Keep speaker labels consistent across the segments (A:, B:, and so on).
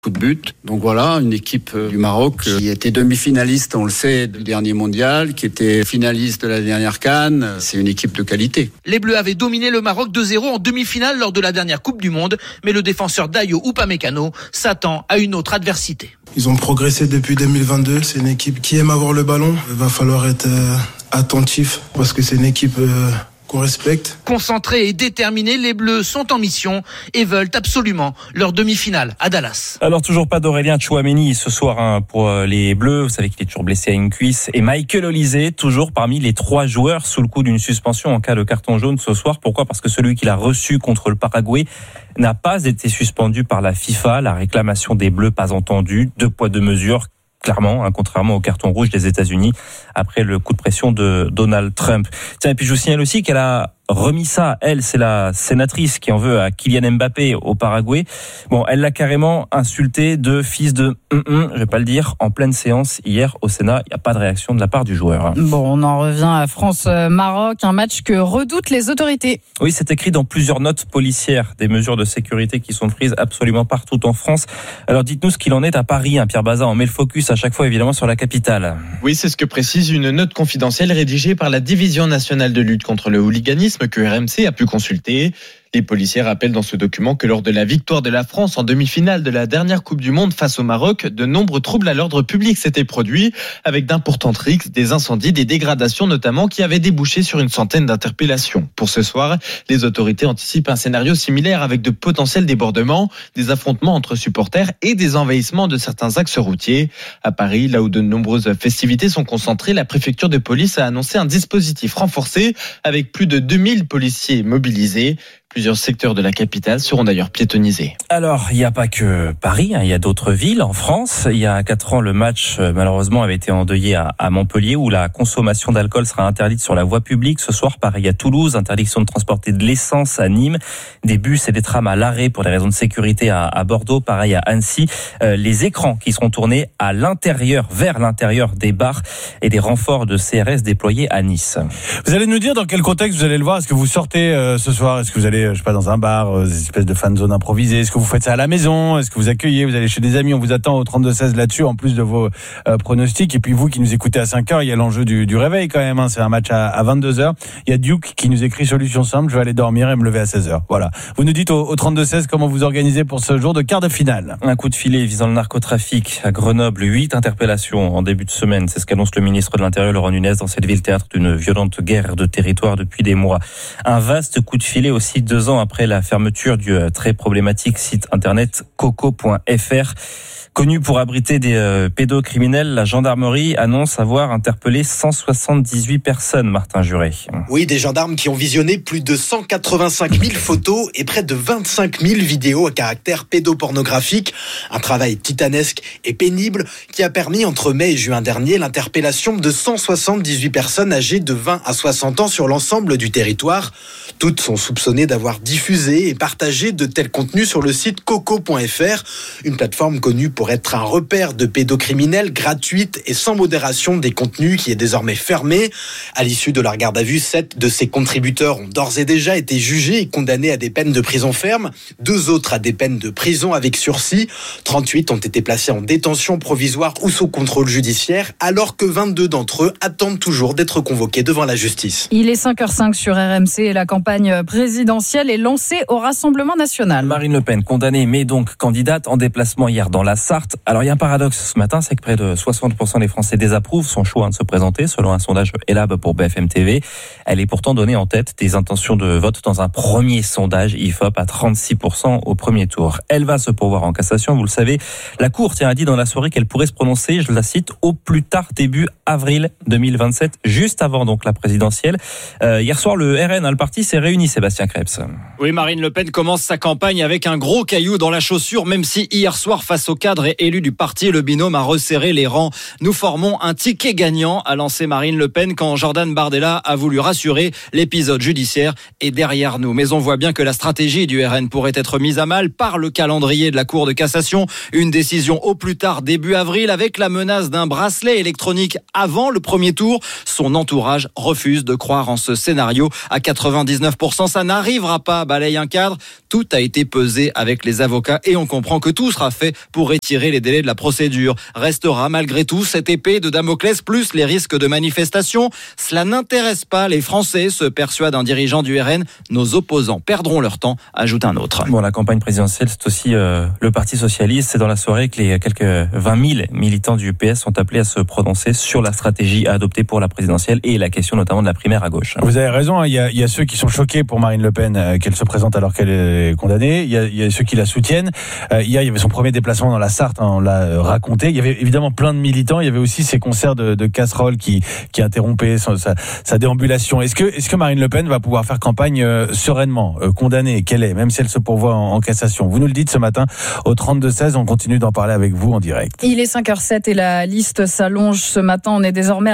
A: coup de but. Donc voilà, une équipe du Maroc qui était demi-finaliste, on le sait, du dernier mondial, qui était finaliste de la dernière CAN. C'est une équipe de qualité.
B: Les Bleus avaient dominé le Maroc 2-0 en demi-finale lors de la dernière Coupe du Monde, mais le défenseur Dayo Upamecano s'attend à une autre adversité.
C: Ils ont progressé depuis 2022. C'est une équipe qui aime avoir le ballon. Il va falloir être attentif parce que c'est une équipe qu'on respecte.
B: Concentrés et déterminés, les Bleus sont en mission et veulent absolument leur demi-finale à Dallas.
D: Alors toujours pas d'Aurélien Tchouaméni ce soir pour les Bleus. Vous savez qu'il est toujours blessé à une cuisse. Et Michael Olise, toujours parmi les 3 joueurs sous le coup d'une suspension en cas de carton jaune ce soir. Pourquoi ? Parce que celui qu'il a reçu contre le Paraguay n'a pas été suspendu par la FIFA. La réclamation des Bleus pas entendue. 2 poids 2 mesures. Clairement, contrairement au carton rouge des États-Unis après le coup de pression de Donald Trump. Tiens, et puis je vous signale aussi qu'elle a remis ça. Elle, c'est la sénatrice qui en veut à Kylian Mbappé au Paraguay. Bon, elle l'a carrément insulté de fils de je vais pas le dire, en pleine séance hier au Sénat. Il n'y a pas de réaction de la part du joueur.
E: Bon, on en revient à France-Maroc, un match que redoutent les autorités.
D: Oui, c'est écrit dans plusieurs notes policières, des mesures de sécurité qui sont prises absolument partout en France. Alors dites-nous ce qu'il en est à Paris, Pierre Bazin. On met le focus à chaque fois évidemment sur la capitale.
F: Oui, c'est ce que précise une note confidentielle rédigée par la Division nationale de lutte contre le hooliganisme que RMC a pu consulter. Les policiers rappellent dans ce document que lors de la victoire de la France en demi-finale de la dernière Coupe du Monde face au Maroc, de nombreux troubles à l'ordre public s'étaient produits, avec d'importantes rixes, des incendies, des dégradations notamment, qui avaient débouché sur une centaine d'interpellations. Pour ce soir, les autorités anticipent un scénario similaire avec de potentiels débordements, des affrontements entre supporters et des envahissements de certains axes routiers. À Paris, là où de nombreuses festivités sont concentrées, la préfecture de police a annoncé un dispositif renforcé avec plus de 2000 policiers mobilisés. Plusieurs secteurs de la capitale seront d'ailleurs piétonnisés.
D: Alors, il n'y a pas que Paris, il y a d'autres villes en France. Il y a 4 ans, le match, malheureusement, avait été endeuillé à Montpellier, où la consommation d'alcool sera interdite sur la voie publique. Ce soir, pareil à Toulouse, interdiction de transporter de l'essence à Nîmes, des bus et des trams à l'arrêt pour des raisons de sécurité à Bordeaux, pareil à Annecy. Les écrans qui seront tournés à l'intérieur, vers l'intérieur des bars et des renforts de CRS déployés à Nice.
G: Vous allez nous dire dans quel contexte vous allez le voir. Est-ce que vous sortez ce soir ? Est-ce que vous allez, je sais pas, dans un bar, des espèces de fan zone improvisées? Est-ce que vous faites ça à la maison? Est-ce que vous accueillez? Vous allez chez des amis? On vous attend au 32-16 là-dessus, en plus de vos pronostics. Et puis vous qui nous écoutez à 5h, il y a l'enjeu du réveil quand même. C'est un match à 22h. Il y a Duke qui nous écrit solution simple, je vais aller dormir et me lever à 16h. Voilà. Vous nous dites au 32-16 comment vous organisez pour ce jour de quart de finale.
D: Un coup de filet visant le narcotrafic à Grenoble. 8 interpellations en début de semaine. C'est ce qu'annonce le ministre de l'Intérieur, Laurent Nunez, dans cette ville théâtre d'une violente guerre de territoire depuis des mois. Un vaste coup de filet aussi 2 ans après la fermeture du très problématique site internet coco.fr. Connu pour abriter des pédocriminels, la gendarmerie annonce avoir interpellé 178 personnes, Martin Juret.
H: Oui, des gendarmes qui ont visionné plus de 185 000 photos et près de 25 000 vidéos à caractère pédopornographique. Un travail titanesque et pénible qui a permis entre mai et juin dernier l'interpellation de 178 personnes âgées de 20 à 60 ans sur l'ensemble du territoire. Toutes sont soupçonnées d'avoir diffusé et partagé de tels contenus sur le site coco.fr, une plateforme connue pour être un repère de pédocriminels gratuite et sans modération des contenus qui est désormais fermé. À l'issue de leur garde à vue, 7 de ces contributeurs ont d'ores et déjà été jugés et condamnés à des peines de prison ferme, 2 autres à des peines de prison avec sursis. 38 ont été placés en détention provisoire ou sous contrôle judiciaire, alors que 22 d'entre eux attendent toujours d'être convoqués devant la justice.
E: Il est 5h05 sur RMC et la campagne présidentielle est lancée au Rassemblement national.
D: Marine Le Pen, condamnée mais donc candidate, en déplacement hier dans la Sarthe. Alors il y a un paradoxe ce matin, c'est que près de 60% des Français désapprouvent son choix de se présenter, selon un sondage Elab pour BFM TV. Elle est pourtant donnée en tête des intentions de vote dans un premier sondage IFOP à 36% au premier tour. Elle va se pourvoir en cassation, vous le savez. La Cour a dit dans la soirée qu'elle pourrait se prononcer, je la cite, au plus tard début avril 2027, juste avant donc la présidentielle. Hier soir, le RN, le parti, s'est réuni, Sébastien Krebs.
I: Oui, Marine Le Pen commence sa campagne avec un gros caillou dans la chaussure, même si hier soir, face au cadre et élu du parti, le binôme a resserré les rangs. Nous formons un ticket gagnant, a lancé Marine Le Pen quand Jordan Bardella a voulu rassurer. L'épisode judiciaire est derrière nous. Mais on voit bien que la stratégie du RN pourrait être mise à mal par le calendrier de la Cour de cassation. Une décision au plus tard début avril avec la menace d'un bracelet électronique avant le premier tour. Son entourage refuse de croire en ce scénario. À 99%, ça n'arrivera pas, balaye un cadre. Tout a été pesé avec les avocats et on comprend que tout sera fait pour étirer les délais de la procédure. Restera malgré tout cette épée de Damoclès plus les risques de manifestation. Cela n'intéresse pas les Français, se persuade un dirigeant du RN. Nos opposants perdront leur temps, ajoute un autre.
D: Bon, la campagne présidentielle, c'est aussi le Parti socialiste. C'est dans la soirée que les quelques 20 000 militants du PS sont appelés à se prononcer sur la stratégie à adopter pour la présidentielle et la question notamment de la primaire à gauche.
G: Vous avez raison, il y a ceux qui sont choqués pour Marine Le Pen qu'elle se présente alors qu'elle est condamnée. Il y a ceux qui la soutiennent. Hier, il y avait son premier déplacement dans la Sarthe, on l'a raconté. Il y avait évidemment plein de militants. Il y avait aussi ces concerts de casseroles qui interrompaient sa déambulation. Est-ce que Marine Le Pen va pouvoir faire campagne sereinement, condamnée qu'elle est, même si elle se pourvoit en cassation? Vous nous le dites ce matin au 32-16. On continue d'en parler avec vous en direct.
E: Il est 5h07 et la liste s'allonge ce matin. On est désormais à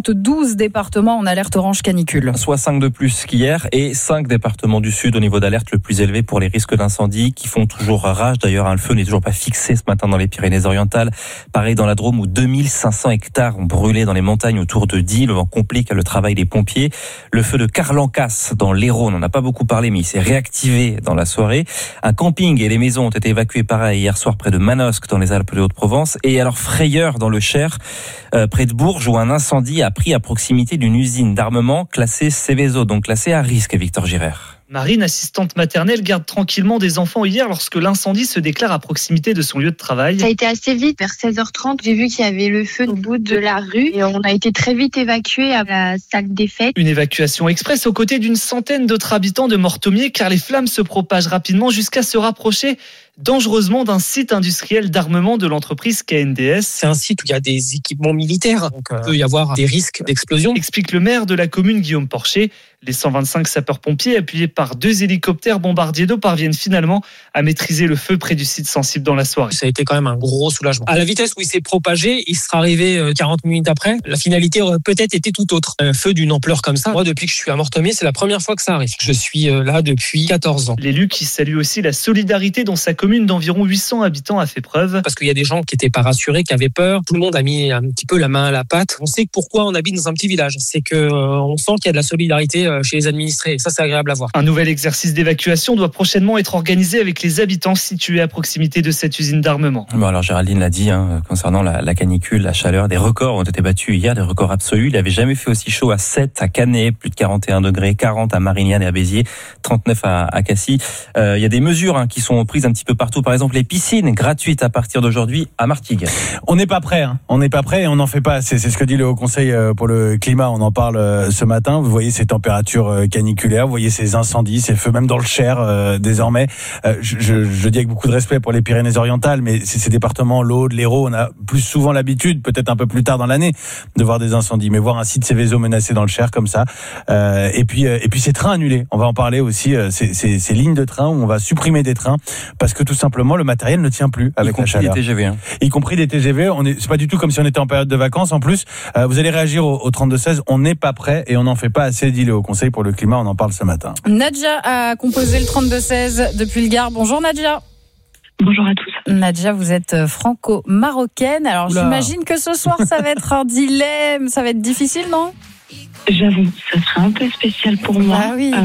E: 72 départements en alerte orange canicule.
D: Soit 5 de plus qu'hier et 5 départements du Sud au niveau d'alerte le plus élevé pour les risques d'incendie qui font toujours rage. D'ailleurs, le feu n'est toujours pas fixé ce matin dans les Pyrénées-Orientales. Pareil dans la Drôme où 2500 hectares ont brûlé dans les montagnes autour de Die. Le vent complique le travail des pompiers. Le feu de Carlancas dans l'Hérault, on n'en a pas beaucoup parlé, mais il s'est réactivé dans la soirée. Un camping et les maisons ont été évacuées pareil hier soir près de Manosque dans les Alpes de Haute-Provence. Et alors Frayeur dans le Cher, près de Bourges, où un incendie a pris à proximité d'une usine d'armement classée Seveso, donc classée à risque, Victor Girard.
J: Marine, assistante maternelle, garde tranquillement des enfants hier lorsque l'incendie se déclare à proximité de son lieu de travail.
K: Ça a été assez vite, vers 16h30. J'ai vu qu'il y avait le feu au bout de la rue et on a été très vite évacués à la salle des fêtes.
J: Une évacuation express aux côtés d'une centaine d'autres habitants de Mortomier car les flammes se propagent rapidement jusqu'à se rapprocher dangereusement d'un site industriel d'armement de l'entreprise KNDS.
L: C'est un site où il y a des équipements militaires, donc il peut y avoir des risques d'explosion.
J: Explique le maire de la commune, Guillaume Porcher. Les 125 sapeurs-pompiers, appuyés par 2 hélicoptères bombardiers d'eau, parviennent finalement à maîtriser le feu près du site sensible dans la soirée.
L: Ça a été quand même un gros soulagement. À la vitesse où il s'est propagé, il sera arrivé 40 minutes après. La finalité aurait peut-être été tout autre. Un feu d'une ampleur comme ça, moi depuis que je suis à Mortomier, c'est la première fois que ça arrive. Je suis là depuis 14 ans.
J: L'élu qui salue aussi la solidarité dont sa commune d'environ 800 habitants a fait preuve.
L: Parce qu'il y a des gens qui n'étaient pas rassurés, qui avaient peur. Tout le monde a mis un petit peu la main à la pâte. On sait pourquoi on habite dans un petit village. C'est que on sent qu'il y a de la solidarité chez les administrés. Et ça, c'est agréable à voir.
J: Un nouvel exercice d'évacuation doit prochainement être organisé avec les habitants situés à proximité de cette usine d'armement.
D: Bon, alors Géraldine l'a dit, concernant la canicule, la chaleur, des records ont été battus hier, des records absolus. Il n'avait jamais fait aussi chaud à 7 à Canet, plus de 41 degrés, 40 à Marignane et à Béziers, 39 à Cassis. Il y a des mesures qui sont prises un petit peu partout. Par exemple, les piscines gratuites à partir d'aujourd'hui à Martigues.
G: On n'est pas prêt, on n'est pas prêt et on n'en fait pas. C'est ce que dit le Haut Conseil pour le climat. On en parle ce matin. Vous voyez ces températures caniculaires, vous voyez ces incendies, ces feux, même dans le Cher désormais. Je dis avec beaucoup de respect pour les Pyrénées-Orientales, mais ces départements, l'Aude, l'Hérault, on a plus souvent l'habitude, peut-être un peu plus tard dans l'année, de voir des incendies. Mais voir un site Seveso menacé dans le Cher comme ça, et puis ces trains annulés. On va en parler aussi. Ces lignes de train où on va supprimer des trains parce que tout simplement le matériel ne tient plus avec la chaleur.
D: Y compris des TGV.
G: Y compris des TGV. C'est pas du tout comme si on était en période de vacances. En plus, vous allez réagir au 32-16. On n'est pas prêt et on n'en fait pas assez, dit le Haut Conseil pour le climat. On en parle ce matin.
E: Nadia a composé le 32-16 depuis le Gard. Bonjour Nadia.
M: Bonjour à tous.
E: Nadia, vous êtes franco-marocaine. Alors j'imagine que ce soir ça va être un dilemme, ça va être difficile, non?
M: J'avoue, ça sera un peu spécial pour moi.
E: Ah oui.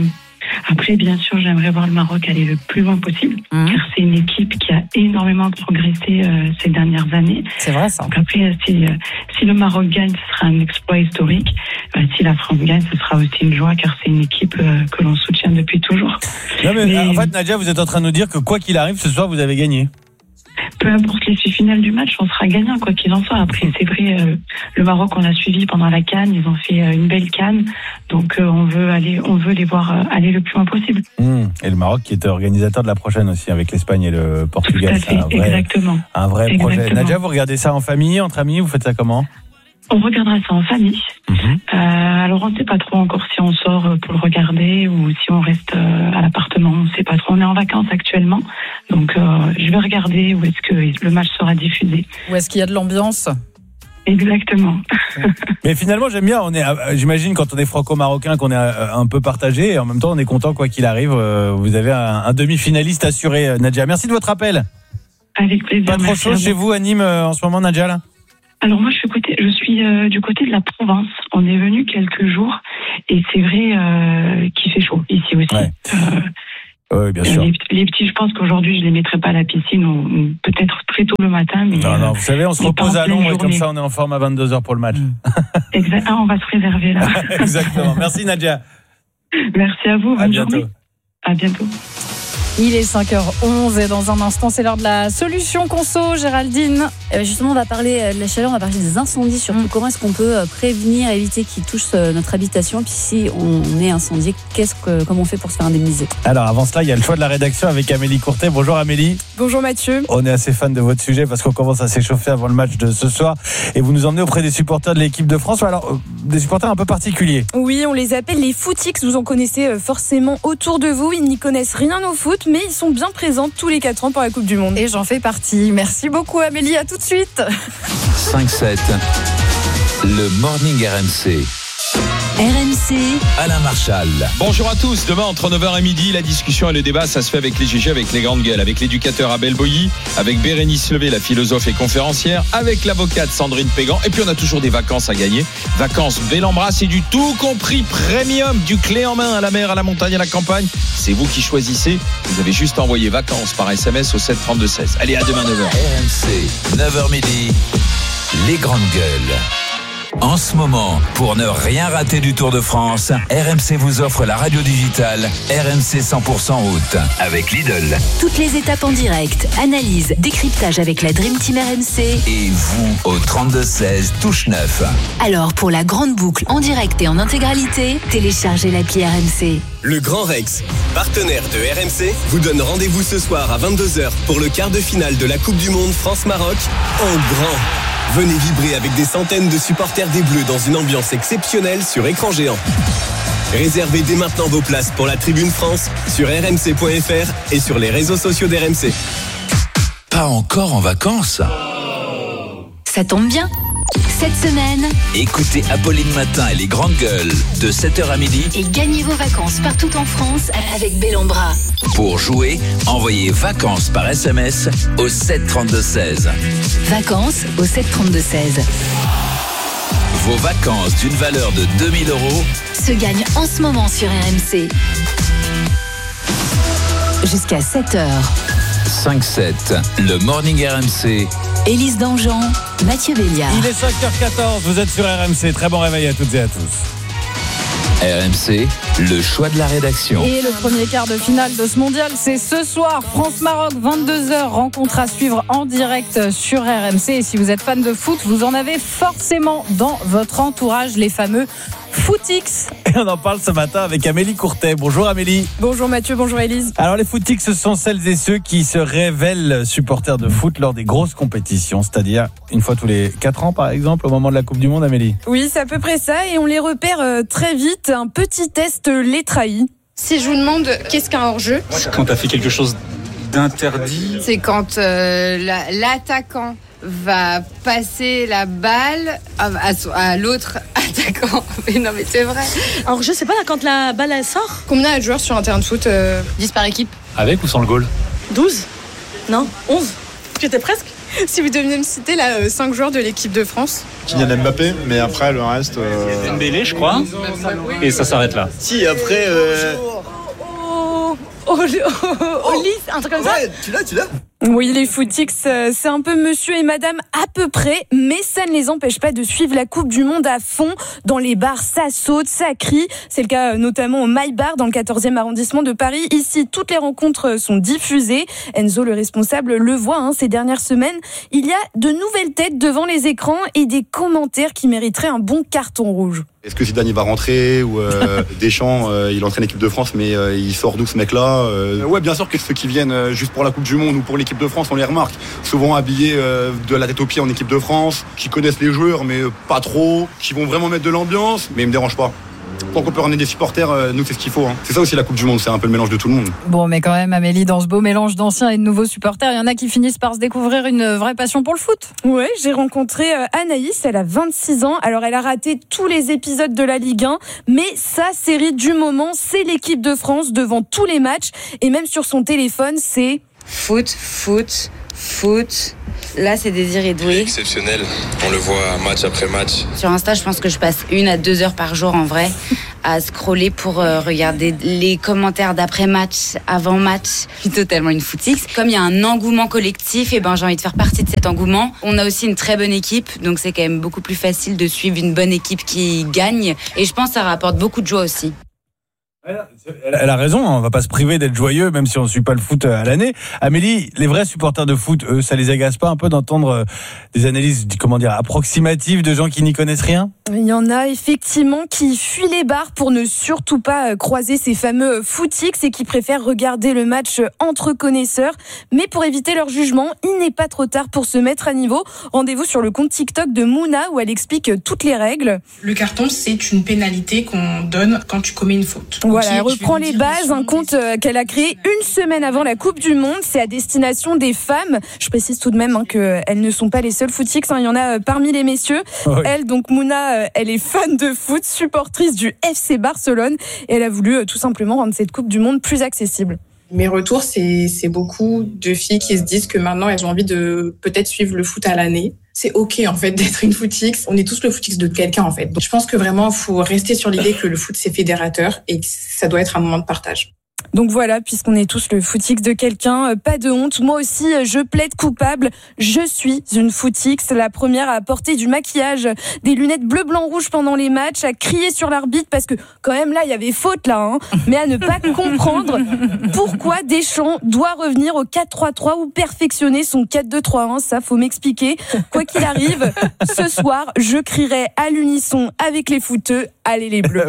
M: Après, bien sûr, j'aimerais voir le Maroc aller le plus loin possible, car c'est une équipe qui a énormément progressé ces dernières années.
E: C'est vrai ça.
M: Donc après, si le Maroc gagne, ce sera un exploit historique. Si la France gagne, ce sera aussi une joie, car c'est une équipe que l'on soutient depuis toujours.
G: Non, mais en fait, Nadia, vous êtes en train de nous dire que quoi qu'il arrive, ce soir, vous avez gagné.
M: Peu importe l'issue finale du match, on sera gagnant, quoi qu'il en soit. Après, c'est vrai, le Maroc, on l'a suivi pendant la CAN, ils ont fait une belle CAN, donc on veut les voir aller le plus loin possible.
G: Et le Maroc qui est organisateur de la prochaine aussi, avec l'Espagne et le Portugal.
M: Tout à fait, exactement.
G: Un vrai projet. Nadia, vous regardez ça en famille, entre amis, vous faites ça comment ?
M: On regardera ça en famille. Alors on ne sait pas trop encore si on sort pour le regarder ou si on reste à l'appartement. On ne sait pas trop. On est en vacances actuellement, donc je vais regarder où est-ce que le match sera diffusé.
E: Où est-ce qu'il y a de l'ambiance ?
M: Exactement.
G: Mais finalement, j'aime bien. J'imagine quand on est franco-marocain qu'on est un peu partagé et en même temps on est content quoi qu'il arrive. Vous avez un demi-finaliste assuré, Nadia. Merci de votre appel.
M: Avec plaisir.
G: Pas trop chaud chez vous à Nîmes en ce moment, Nadia là ?
M: Alors moi, je suis du côté de la Provence. On est venu quelques jours Et c'est vrai qu'il fait chaud ici aussi.
G: Ouais. Oui, bien sûr.
M: Les petits, je pense qu'aujourd'hui, je les mettrai pas à la piscine, ou peut-être très tôt le matin. Mais
G: non, vous savez, on se repose à Londres et comme ça, on est en forme à 22h pour le match.
M: Exact. On va se réserver là.
G: Exactement. Merci Nadia.
M: Merci à vous.
G: À bientôt.
M: Journée. À bientôt.
E: Il est 5h11 et dans un instant, c'est l'heure de la solution conso, Géraldine.
N: Justement, on va parler de la chaleur, on va parler des incendies surtout. Comment est-ce qu'on peut prévenir, éviter qu'ils touchent notre habitation? Puis si on est incendié, comment on fait pour se faire indemniser?
G: Alors avant cela, il y a le choix de la rédaction avec Amélie Courtet. Bonjour Amélie.
O: Bonjour Mathieu.
G: On est assez fan de votre sujet parce qu'on commence à s'échauffer avant le match de ce soir. Et vous nous emmenez auprès des supporters de l'équipe de France. Alors, des supporters un peu particuliers.
O: Oui, on les appelle les footix. Vous en connaissez forcément autour de vous. Ils n'y connaissent rien au foot, mais ils sont bien présents tous les 4 ans pour la Coupe du Monde.
E: Et j'en fais partie. Merci beaucoup Amélie, à tout de suite.
P: 5-7, le Morning RMC.
Q: RMC,
P: Alain Marchal.
R: Bonjour à tous. Demain, entre 9h et midi, la discussion et le débat, ça se fait avec les GG, avec les grandes gueules, avec l'éducateur Abel Boilly, avec Bérénice Levé, la philosophe et conférencière, avec l'avocate Sandrine Pégan. Et puis, on a toujours des vacances à gagner. Vacances Bel-en-Bras, c'est du tout compris premium, du clé en main à la mer, à la montagne, à la campagne. C'est vous qui choisissez. Vous avez juste envoyé vacances par SMS au 732-16. Allez, à demain 9h.
P: RMC, 9h midi, les grandes gueules. En ce moment, pour ne rien rater du Tour de France, RMC vous offre la radio digitale RMC 100% route avec Lidl.
Q: toutes les étapes en direct, analyse, décryptage avec la Dream Team RMC.
P: Et vous, au 32-16, touche 9.
Q: Alors pour la grande boucle en direct et en intégralité, téléchargez l'appli RMC.
S: Le Grand Rex, partenaire de RMC, vous donne rendez-vous ce soir à 22h pour le quart de finale de la Coupe du Monde France-Maroc en grand. Venez vibrer avec des centaines de supporters des Bleus dans une ambiance exceptionnelle sur écran géant. Réservez dès maintenant vos places pour la Tribune France sur rmc.fr et sur les réseaux sociaux d'RMC.
P: Pas encore en vacances?
Q: Ça tombe bien. Cette semaine,
P: Écoutez Apolline Matin et les grandes gueules de 7h à midi.
Q: et gagnez vos vacances partout en France avec Bel-en-Bras.
P: Pour jouer, envoyez vacances par SMS au 732-16.
Q: Vacances au 732-16.
P: Vos vacances d'une valeur de 2000 €
Q: Se gagne en ce moment sur RMC. Jusqu'à 7h.
P: 5-7, le Morning RMC.
Q: Élise Dangean, Mathieu Béliard.
G: Il est 5h14, vous êtes sur RMC. Très bon réveil à toutes et à tous.
P: RMC, le choix de la rédaction.
E: Et le premier quart de finale de ce mondial, c'est ce soir. France-Maroc, 22h, rencontre à suivre en direct sur RMC. Et si vous êtes fan de foot, vous en avez forcément dans votre entourage, les fameux footix.
G: Et on en parle ce matin avec Amélie Courtet. Bonjour Amélie.
O: Bonjour Mathieu, bonjour Élise.
G: Alors les footix, ce sont celles et ceux qui se révèlent supporters de foot lors des grosses compétitions, c'est-à-dire une fois tous les 4 ans par exemple, au moment de la Coupe du Monde, Amélie.
O: Oui, c'est à peu près ça et on les repère très vite. Un petit test les trahit.
T: Si je vous demande qu'est-ce qu'un hors-jeu,
U: C'est quand t'as fait quelque chose d'interdit.
T: c'est quand l'attaquant va passer la balle à l'autre attaquant. Mais non, mais c'est vrai.
V: Alors je sais pas, quand la balle elle sort.
T: Combien il y a de joueurs sur un terrain de foot 10 par équipe.
U: Avec ou sans le goal?
V: 12. Non, 11. J'étais presque.
O: Si vous deviez me citer 5 joueurs de l'équipe de France.
W: Kylian Mbappé, mais après le reste.
U: Dembélé, je crois. Et ça s'arrête là.
W: Si, après.
V: Olys, un truc comme ça.
W: Ouais, tu l'as.
O: Oui, les footix, c'est un peu monsieur et madame à peu près, mais ça ne les empêche pas de suivre la Coupe du Monde à fond. Dans les bars, ça saute, ça crie. C'est le cas notamment au My Bar, dans le 14e arrondissement de Paris. Ici, toutes les rencontres sont diffusées. Enzo, le responsable, le voit ces dernières semaines. Il y a de nouvelles têtes devant les écrans et des commentaires qui mériteraient un bon carton rouge.
W: Est-ce que Zidane il va rentrer ou Deschamps il entraîne l'équipe de France mais il sort d'où ce mec-là Ouais, bien sûr que ceux qui viennent juste pour la Coupe du Monde ou pour l'équipe de France, on les remarque. Souvent habillés de la tête aux pieds en équipe de France, qui connaissent les joueurs mais pas trop, qui vont vraiment mettre de l'ambiance, mais ils me dérangent pas. Tant qu'on peut ramener des supporters, nous c'est ce qu'il faut. C'est ça aussi la Coupe du Monde, c'est un peu le mélange de tout le monde.
E: Bon, mais quand même, Amélie, dans ce beau mélange d'anciens et de nouveaux supporters, il y en a qui finissent par se découvrir une vraie passion pour le foot.
O: Ouais, j'ai rencontré Anaïs, elle a 26 ans. Alors elle a raté tous les épisodes de la Ligue 1, mais sa série du moment, c'est l'équipe de France devant tous les matchs. Et même sur son téléphone, c'est...
T: Foot. Là, c'est Désiré Doué.
X: Exceptionnel. On le voit match après match.
T: Sur Insta, je pense que je passe 1 à 2 heures par jour en vrai
A: à scroller pour regarder les commentaires d'après-match, avant-match. Je suis totalement une footix. Comme il y a un engouement collectif, et j'ai envie de faire partie de cet engouement. On a aussi une très bonne équipe, donc c'est quand même beaucoup plus facile de suivre une bonne équipe qui gagne. Et je pense que ça rapporte beaucoup de joie aussi.
G: Elle a raison, on va pas se priver d'être joyeux même si on ne suit pas le foot à l'année. Amélie, les vrais supporters de foot, eux, ça les agace pas un peu d'entendre des analyses, approximatives de gens qui n'y connaissent rien ?
O: Il y en a effectivement qui fuient les bars pour ne surtout pas croiser ces fameux footix et qui préfèrent regarder le match entre connaisseurs. Mais pour éviter leur jugement, il n'est pas trop tard pour se mettre à niveau. Rendez-vous sur le compte TikTok de Mouna où elle explique toutes les règles.
B: Le carton, c'est une pénalité qu'on donne quand tu commets une faute.
O: Voilà, elle reprend les bases, un compte qu'elle a créé une semaine avant la Coupe du Monde. C'est à destination des femmes. Je précise tout de même qu'elles ne sont pas les seules footix. Il y en a parmi les messieurs. Oui. Elle, donc Mouna, elle est fan de foot, supportrice du FC Barcelone. Et elle a voulu tout simplement rendre cette Coupe du Monde plus accessible.
B: Mes retours, c'est beaucoup de filles qui se disent que maintenant, elles ont envie de peut-être suivre le foot à l'année. C'est ok en fait d'être une footix. On est tous le footix de quelqu'un en fait. Donc, je pense que vraiment, il faut rester sur l'idée que le foot c'est fédérateur et que ça doit être un moment de partage.
O: Donc voilà, puisqu'on est tous le footix de quelqu'un, pas de honte. Moi aussi, je plaide coupable. Je suis une footix. La première à porter du maquillage, des lunettes bleu, blanc, rouge pendant les matchs, à crier sur l'arbitre parce que quand même là, il y avait faute là, mais à ne pas comprendre pourquoi Deschamps doit revenir au 4-3-3 ou perfectionner son 4-2-3-1. Ça, faut m'expliquer. Quoi qu'il arrive, ce soir, je crierai à l'unisson avec les footeux. Allez les bleus.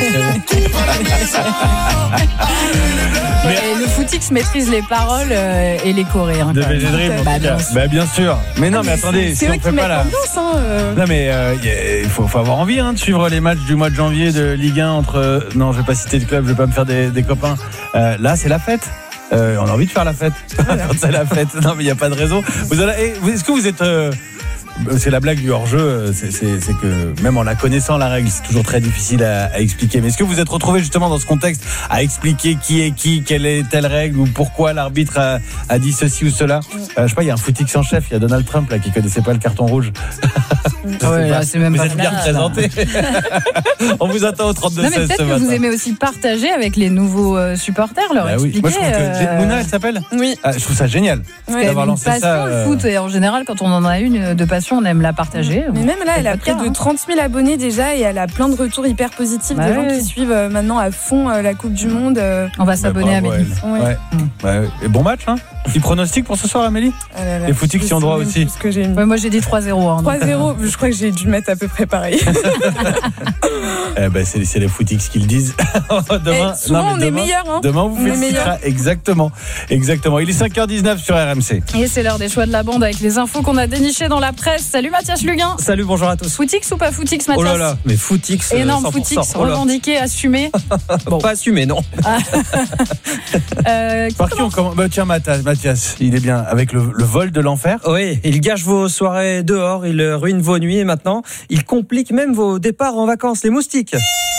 E: Mais le footix maîtrise les paroles et les chorés.
G: De VG Dream, bien sûr. Mais non, mais attendez, si on fait pas la. Non, mais il faut avoir envie de suivre les matchs du mois de janvier de Ligue 1 entre. Non, je vais pas citer de club, je vais pas me faire des copains. Là, c'est la fête. On a envie de faire la fête. Quand c'est la fête. Non, mais il n'y a pas de raison. Est-ce que vous êtes. C'est la blague du hors-jeu, c'est que même en la connaissant la règle, c'est toujours très difficile à expliquer. Mais est-ce que vous êtes retrouvé justement dans ce contexte à expliquer qui est qui, quelle est telle règle ou pourquoi l'arbitre a dit ceci ou cela? Je sais pas, il y a un footix en chef, il y a Donald Trump là qui connaissait pas le carton rouge.
E: C'est même
G: vous
E: pas
G: êtes bien représenté. On vous attend au 32-16 ce matin.
E: Peut-être que vous aimez aussi partager avec les nouveaux supporters, leur expliquer.
G: Moi je trouve que Mouna, elle s'appelle.
E: Oui.
G: Je trouve ça génial d'avoir lancé
E: passion,
G: ça.
E: Le foot, et en général, quand on en a une de passion, on aime la partager.
O: Mais même là, elle a près de 30 000 abonnés déjà et elle a plein de retours hyper positifs des gens qui suivent maintenant à fond la Coupe du Monde.
E: On va s'abonner à Amélie.
G: Et bon match, hein. Petit pronostic pour ce soir, Amélie? Les footix y ont droit aussi.
E: Moi, j'ai dit 3-0.
O: 3-0, je crois que j'ai dû mettre à peu près pareil.
G: C'est les footix qui le disent. Demain,
O: souvent, on est meilleurs.
G: Demain, on vous félicitera. Exactement. Il est 5h19 sur RMC.
E: Et c'est l'heure des choix de la bande avec les infos qu'on a dénichées dans la presse. Salut Mathias Luguin.
C: Salut, bonjour à tous.
E: Footix ou pas footix, Mathias?
C: Oh là là, mais footix.
E: Énorme
C: 100%.
E: footix, revendiqué, assumé.
C: Bon. Pas assumé, non.
G: Par qui on commence? Tiens, Mathias, il est bien avec le vol de l'enfer.
C: Oui, il gâche vos soirées dehors, il ruine vos nuits et maintenant, il complique même vos départs en vacances, les moustiques.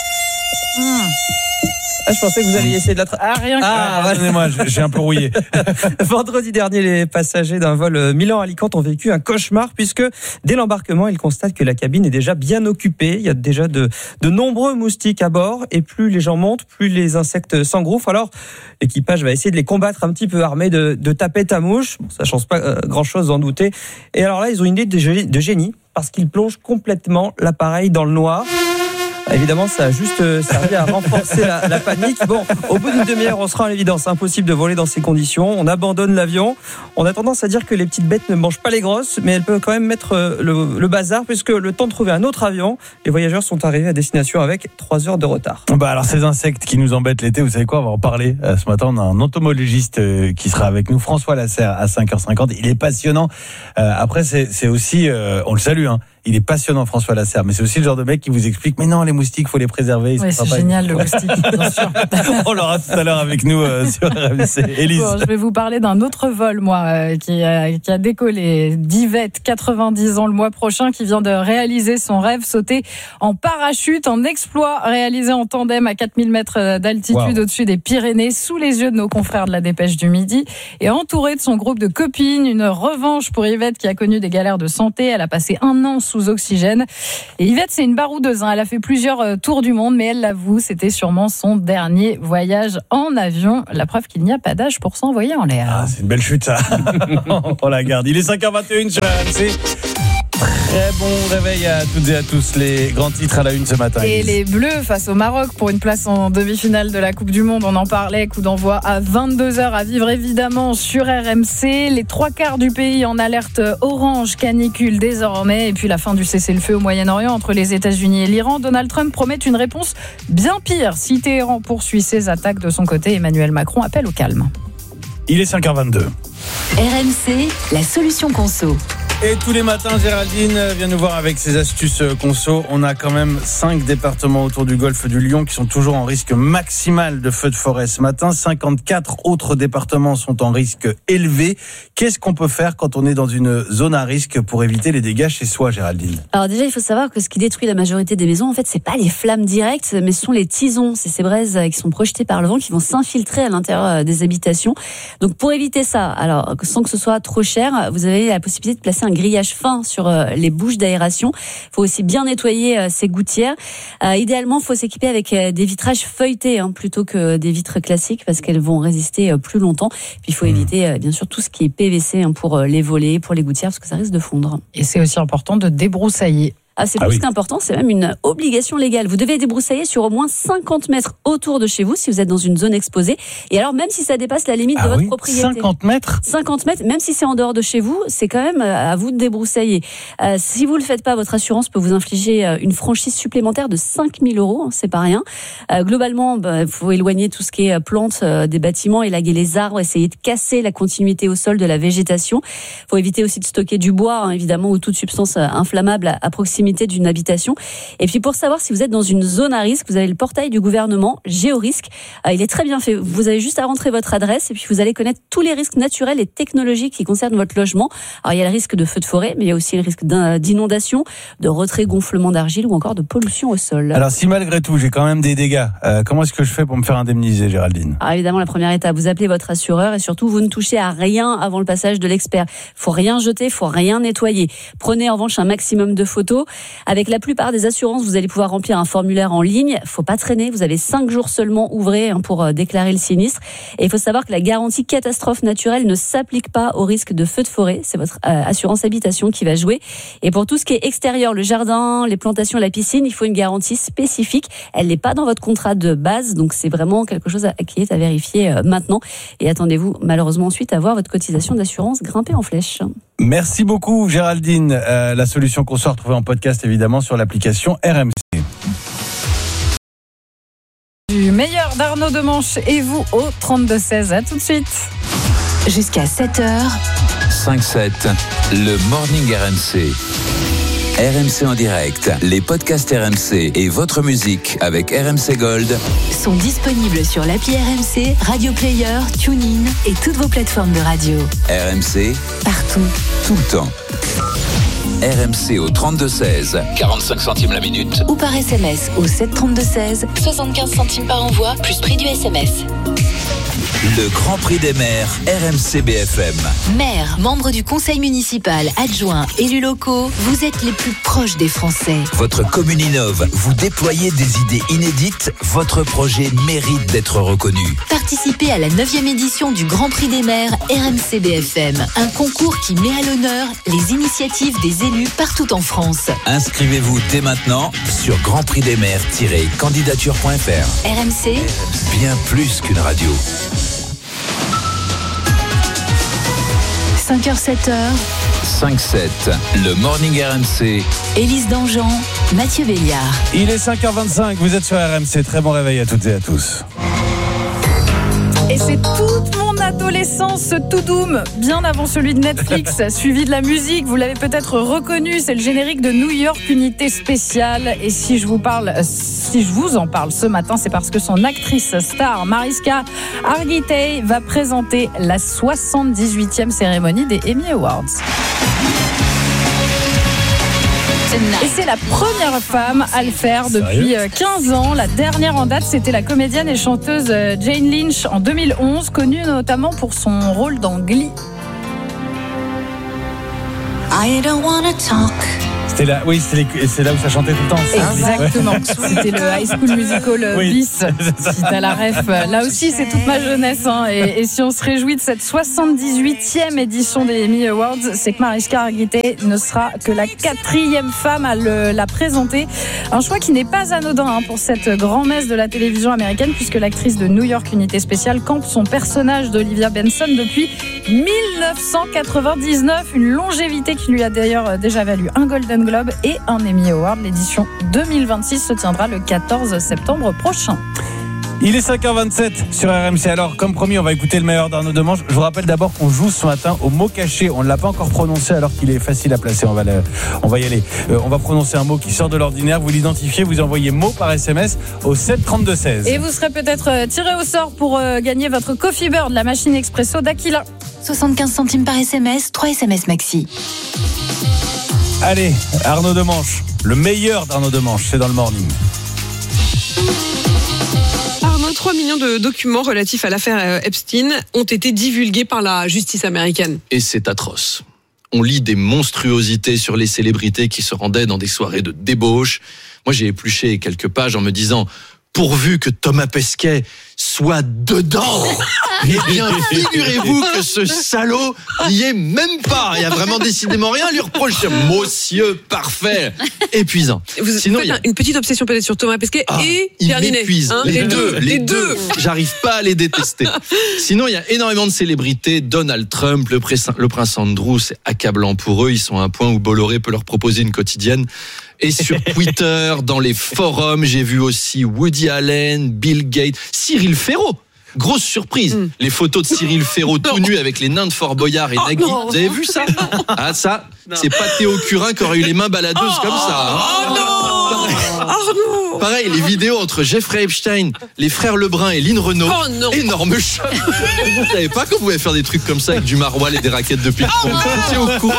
C: Je pensais que vous alliez essayer de l'attraper.
E: Rien que
G: pardonnez-moi, j'ai un peu rouillé.
C: Vendredi dernier, les passagers d'un vol Milan-Alicante ont vécu un cauchemar puisque dès l'embarquement, ils constatent que la cabine est déjà bien occupée. Il y a déjà de nombreux moustiques à bord et plus les gens montent, plus les insectes s'engouffrent. Alors, l'équipage va essayer de les combattre un petit peu armé de tapettes à mouches. Bon, ça change pas grand-chose, en douter. Et alors là, ils ont une idée de génie parce qu'ils plongent complètement l'appareil dans le noir. Évidemment, ça a juste servi à renforcer la panique. Bon, au bout d'une demi-heure, on se rend à l'évidence. Impossible de voler dans ces conditions. On abandonne l'avion. On a tendance à dire que les petites bêtes ne mangent pas les grosses, mais elles peuvent quand même mettre le bazar, puisque le temps de trouver un autre avion, les voyageurs sont arrivés à destination avec 3 heures de retard.
G: Alors, ces insectes qui nous embêtent l'été, vous savez quoi, on va en parler. Ce matin, on a un entomologiste qui sera avec nous, François Lasserre, à 5h50. Il est passionnant. Après, c'est aussi, on le salue, il est passionnant, François Lasserre, mais c'est aussi le genre de mec qui vous explique, mais non, les moustiques, faut les préserver.
E: Oui, c'est génial, le moustique, bien sûr.
G: On l'aura tout à l'heure avec nous sur RMC. Élise.
E: Bon, je vais vous parler d'un autre vol, qui a décollé. d'Yvette, 90 ans le mois prochain, qui vient de réaliser son rêve, sauter en parachute, un exploit réalisé en tandem à 4000 mètres d'altitude au-dessus des Pyrénées, sous les yeux de nos confrères de la Dépêche du Midi, et entouré de son groupe de copines. Une revanche pour Yvette qui a connu des galères de santé. Elle a passé 1 an sous oxygène. Et Yvette, c'est une baroudeuse. Elle a fait plusieurs tours du monde, mais elle l'avoue, c'était sûrement son dernier voyage en avion. La preuve qu'il n'y a pas d'âge pour s'envoyer en l'air.
G: Ah, c'est une belle chute, ça. On la garde. Il est 5h21 sur RMC. Très bon réveil à toutes et à tous. Les grands titres à la une ce matin.
E: Et les Bleus face au Maroc pour une place en demi-finale de la Coupe du Monde. On en parlait. Coup d'envoi à 22h à vivre évidemment sur RMC. Les 3/4 du pays en alerte orange canicule désormais. Et puis la fin du cessez-le-feu au Moyen-Orient entre les États-Unis et l'Iran. Donald Trump promet une réponse bien pire si Téhéran poursuit ses attaques. De son côté, Emmanuel Macron appelle au calme.
G: Il est 5h22.
Q: RMC, la solution conso.
G: Et tous les matins, Géraldine vient nous voir avec ses astuces conso. On a quand même 5 départements autour du golfe du Lion qui sont toujours en risque maximal de feux de forêt ce matin. 54 autres départements sont en risque élevé. Qu'est-ce qu'on peut faire quand on est dans une zone à risque pour éviter les dégâts chez soi, Géraldine ?
N: Alors déjà, il faut savoir que ce qui détruit la majorité des maisons, en fait, c'est pas les flammes directes, mais ce sont les tisons. C'est ces braises qui sont projetées par le vent qui vont s'infiltrer à l'intérieur des habitations. Donc pour éviter ça, alors sans que ce soit trop cher, vous avez la possibilité de placer un grillage fin sur les bouches d'aération. Il faut aussi bien nettoyer ces gouttières. Idéalement, il faut s'équiper avec des vitrages feuilletés plutôt que des vitres classiques parce qu'elles vont résister plus longtemps. Puis il faut éviter bien sûr tout ce qui est PVC pour les volets, pour les gouttières parce que ça risque de fondre.
E: Et c'est aussi important de débroussailler.
N: C'est plus qu'important, c'est même une obligation légale. Vous devez débroussailler sur au moins 50 mètres autour de chez vous si vous êtes dans une zone exposée. Et alors même si ça dépasse la limite de votre propriété.
G: 50 mètres
N: 50 mètres, même si c'est en dehors de chez vous, c'est quand même à vous de débroussailler. Si vous le faites pas, votre assurance peut vous infliger une franchise supplémentaire de 5 000 €, c'est pas rien. Globalement, il faut éloigner tout ce qui est plantes des bâtiments, élaguer les arbres, essayer de casser la continuité au sol de la végétation. Il faut éviter aussi de stocker du bois, évidemment, ou toute substance inflammable à proximité d'une habitation. Et puis pour savoir si vous êtes dans une zone à risque, vous avez le portail du gouvernement Géorisque. Il est très bien fait. Vous avez juste à rentrer votre adresse et puis vous allez connaître tous les risques naturels et technologiques qui concernent votre logement. Alors il y a le risque de feu de forêt, mais il y a aussi le risque d'inondation, de retrait gonflement d'argile ou encore de pollution au sol.
G: Alors si malgré tout j'ai quand même des dégâts, comment est-ce que je fais pour me faire indemniser, Géraldine ?
N: Alors évidemment, la première étape, vous appelez votre assureur et surtout vous ne touchez à rien avant le passage de l'expert. Faut rien jeter, faut rien nettoyer. Prenez en revanche un maximum de photos. Avec la plupart des assurances, vous allez pouvoir remplir un formulaire en ligne. Faut pas traîner. Vous avez 5 jours seulement ouvrés pour déclarer le sinistre. Et il faut savoir que la garantie catastrophe naturelle ne s'applique pas au risque de feu de forêt. C'est votre assurance habitation qui va jouer. Et pour tout ce qui est extérieur, le jardin, les plantations, la piscine, il faut une garantie spécifique. Elle n'est pas dans votre contrat de base. Donc c'est vraiment quelque chose qui est à vérifier maintenant. Et attendez-vous malheureusement ensuite à voir votre cotisation d'assurance grimper en flèche.
G: Merci beaucoup, Géraldine. La solution qu'on sort retrouvée en podcast évidemment sur l'application RMC.
E: Du meilleur d'Arnaud Demanche et vous au 32-16. À tout de suite.
Q: Jusqu'à 7h.
P: 5-7, le Morning RMC. RMC en direct, les podcasts RMC et votre musique avec RMC Gold
Q: sont disponibles sur l'appli RMC, Radio Player, TuneIn et toutes vos plateformes de radio.
P: RMC,
Q: partout,
P: tout le temps. RMC au 32-16, 45 centimes la minute.
Q: Ou par SMS au 732-16, 75 centimes par envoi, plus prix du SMS.
P: Le Grand Prix des maires, RMC BFM.
Q: Maires, membres du conseil municipal, adjoints, élus locaux, vous êtes les plus proches des Français.
P: Votre commune innove, vous déployez des idées inédites, votre projet mérite d'être reconnu.
Q: Participez à la 9e édition du Grand Prix des maires RMC BFM. Un concours qui met à l'honneur les initiatives des élus partout en France.
P: Inscrivez-vous dès maintenant sur grandprixdesmaires-candidature.fr.
Q: RMC,
P: bien plus qu'une radio.
Q: 5h, 7h.
P: 5-7, le Morning RMC.
Q: Élise Dangean, Mathieu Béliard.
G: Il est 5h25, vous êtes sur RMC. Très bon réveil à toutes et à tous.
E: Et c'est toute mon adolescence, tout doom, bien avant celui de Netflix, suivi de la musique. Vous l'avez peut-être reconnu, c'est le générique de New York, unité spéciale. Et si je vous en parle ce matin, c'est parce que son actrice star, Mariska Hargitay, va présenter la 78e cérémonie des Emmy Awards. Et c'est la première femme à le faire depuis 15 ans. La dernière en date, c'était la comédienne et chanteuse Jane Lynch en 2011, connue notamment pour son rôle dans Glee.
G: C'était C'est là, oui, c'est là où ça chantait tout le temps. Ça.
E: Exactement. C'était le High School Musical bis. Si t'as la ref, là aussi c'est toute ma jeunesse. Hein. Et si on se réjouit de cette 78e édition des Emmy Awards, c'est que Mariska Hargitay ne sera que la 4e femme à la présenter. Un choix qui n'est pas anodin pour cette grand-messe de la télévision américaine, puisque l'actrice de New York Unité Spéciale campe son personnage d'Olivia Benson depuis 1999. Une longévité qui lui a d'ailleurs déjà valu un Golden Globe et un Emmy Award. L'édition 2026 se tiendra le 14 septembre prochain.
G: Il est 5h27 sur RMC. Alors, comme promis, on va écouter le meilleur d'Arnaud Demange. Je vous rappelle d'abord qu'on joue ce matin au mot caché. On ne l'a pas encore prononcé alors qu'il est facile à placer. On va y aller. On va prononcer un mot qui sort de l'ordinaire. Vous l'identifiez, vous envoyez mot par SMS au 732-16.
E: Et vous serez peut-être tiré au sort pour gagner votre Coffee Bird, la machine expresso d'Aquila.
Q: 75 centimes par SMS, 3 SMS maxi.
G: Allez, Arnaud Demange. Le meilleur d'Arnaud Demange, c'est dans le morning.
F: 3 millions de documents relatifs à l'affaire Epstein ont été divulgués par la justice américaine.
H: Et c'est atroce. On lit des monstruosités sur les célébrités qui se rendaient dans des soirées de débauche. Moi, j'ai épluché quelques pages en me disant « Pourvu que Thomas Pesquet soit dedans !» Eh bien, figurez-vous que ce salaud n'y est même pas. Il n'y a vraiment décidément rien à lui reprocher. Monsieur parfait, épuisant.
F: Vous Sinon, faites une petite obsession peut-être sur Thomas Pesquet et Pierre Ninet.
H: Il m'épuise. Hein, les deux. J'arrive pas à les détester. Sinon, il y a énormément de célébrités. Donald Trump, le prince Andrew, c'est accablant pour eux. Ils sont à un point où Bolloré peut leur proposer une quotidienne. Et sur Twitter, dans les forums, j'ai vu aussi Woody Allen, Bill Gates, Cyril Ferraud. Grosse surprise, les photos de Cyril Ferraud tout nu avec les nains de Fort Boyard et Nagui. Vous avez vu ça ? Ah ça, c'est pas Théo Curin qui aurait eu les mains baladeuses comme ça. Pareil, les vidéos entre Jeffrey Epstein, les frères Lebrun et Lynn Renaud. Énorme choc. Vous savez pas qu'on pouvait faire des trucs comme ça avec du maroilles et des raquettes de ping-pong. Vous étiez au courant ?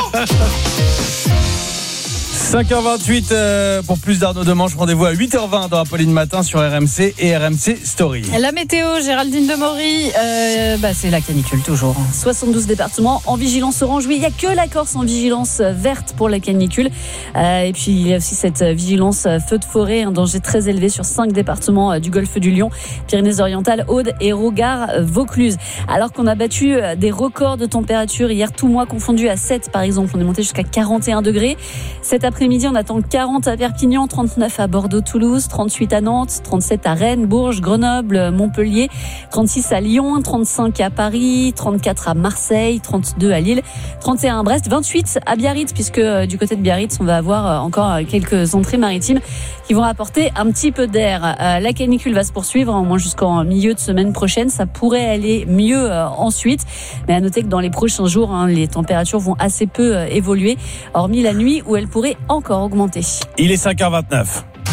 G: 5h28 pour plus d'Arnaud Demange. Rendez-vous à 8h20 dans Apolline Matin sur RMC et RMC Story.
E: La météo, Géraldine Demory, c'est la canicule toujours.
N: 72 départements en vigilance orange. Oui, il n'y a que la Corse en vigilance verte pour la canicule. Et puis il y a aussi cette vigilance feu de forêt, un danger très élevé sur 5 départements du golfe du Lion, Pyrénées-Orientales, Aude et Rogard-Vaucluse. Alors qu'on a battu des records de température hier, tout mois confondu à 7 par exemple. On est monté jusqu'à 41 degrés. Cet après-midi, on attend 40 à Perpignan, 39 à Bordeaux-Toulouse, 38 à Nantes, 37 à Rennes, Bourges, Grenoble, Montpellier, 36 à Lyon, 35 à Paris, 34 à Marseille, 32 à Lille, 31 à Brest, 28 à Biarritz, puisque du côté de Biarritz, on va avoir encore quelques entrées maritimes qui vont apporter un petit peu d'air. La canicule va se poursuivre, au moins jusqu'en milieu de semaine prochaine. Ça pourrait aller mieux ensuite. Mais à noter que dans les prochains jours, les températures vont assez peu évoluer, hormis la nuit où elles pourraient encore augmenter.
G: Il est 5h29.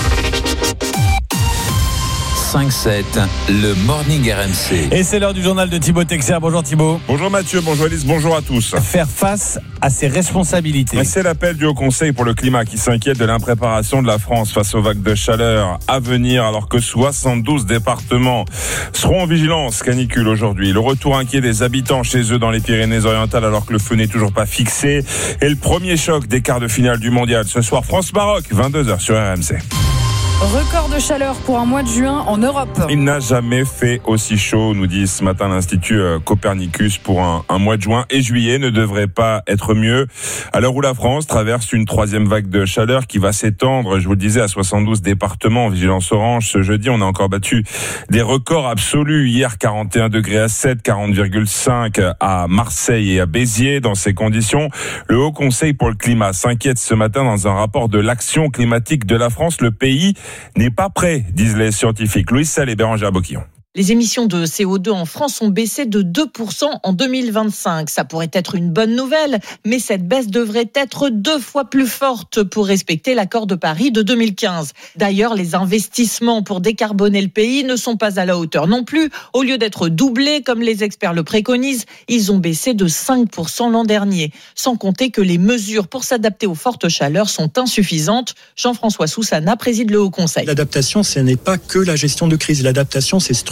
P: 5-7, le Morning RMC.
G: Et c'est l'heure du journal de Thibaut Texer. Bonjour Thibaut.
I: Bonjour Mathieu, bonjour Alice, bonjour à tous.
G: Faire face à ses responsabilités.
I: C'est l'appel du Haut Conseil pour le climat qui s'inquiète de l'impréparation de la France face aux vagues de chaleur à venir, alors que 72 départements seront en vigilance canicule aujourd'hui. Le retour inquiet des habitants chez eux dans les Pyrénées-Orientales alors que le feu n'est toujours pas fixé. Et le premier choc des quarts de finale du mondial ce soir, France-Maroc, 22h sur RMC.
E: Record de chaleur pour un mois de juin en Europe.
I: Il n'a jamais fait aussi chaud, nous dit ce matin l'Institut Copernicus. Pour un mois de juin et juillet ne devrait pas être mieux. À l'heure où la France traverse une 3e vague de chaleur qui va s'étendre, je vous le disais, à 72 départements en vigilance orange. Ce jeudi, on a encore battu des records absolus. Hier, 41 degrés à 7, 40,5 à Marseille et à Béziers. Dans ces conditions, le Haut Conseil pour le climat s'inquiète ce matin dans un rapport de l'action climatique de la France. Le pays n'est pas prêt, disent les scientifiques. Louis Sall et Bérangère Boquillon.
X: Les émissions de CO2 en France ont baissé de 2% en 2025. Ça pourrait être une bonne nouvelle, mais cette baisse devrait être 2 fois plus forte pour respecter l'accord de Paris de 2015. D'ailleurs, les investissements pour décarboner le pays ne sont pas à la hauteur non plus. Au lieu d'être doublés, comme les experts le préconisent, ils ont baissé de 5% l'an dernier. Sans compter que les mesures pour s'adapter aux fortes chaleurs sont insuffisantes. Jean-François Soussana préside le Haut Conseil.
Y: L'adaptation, ce n'est pas que la gestion de crise. L'adaptation, c'est structurel.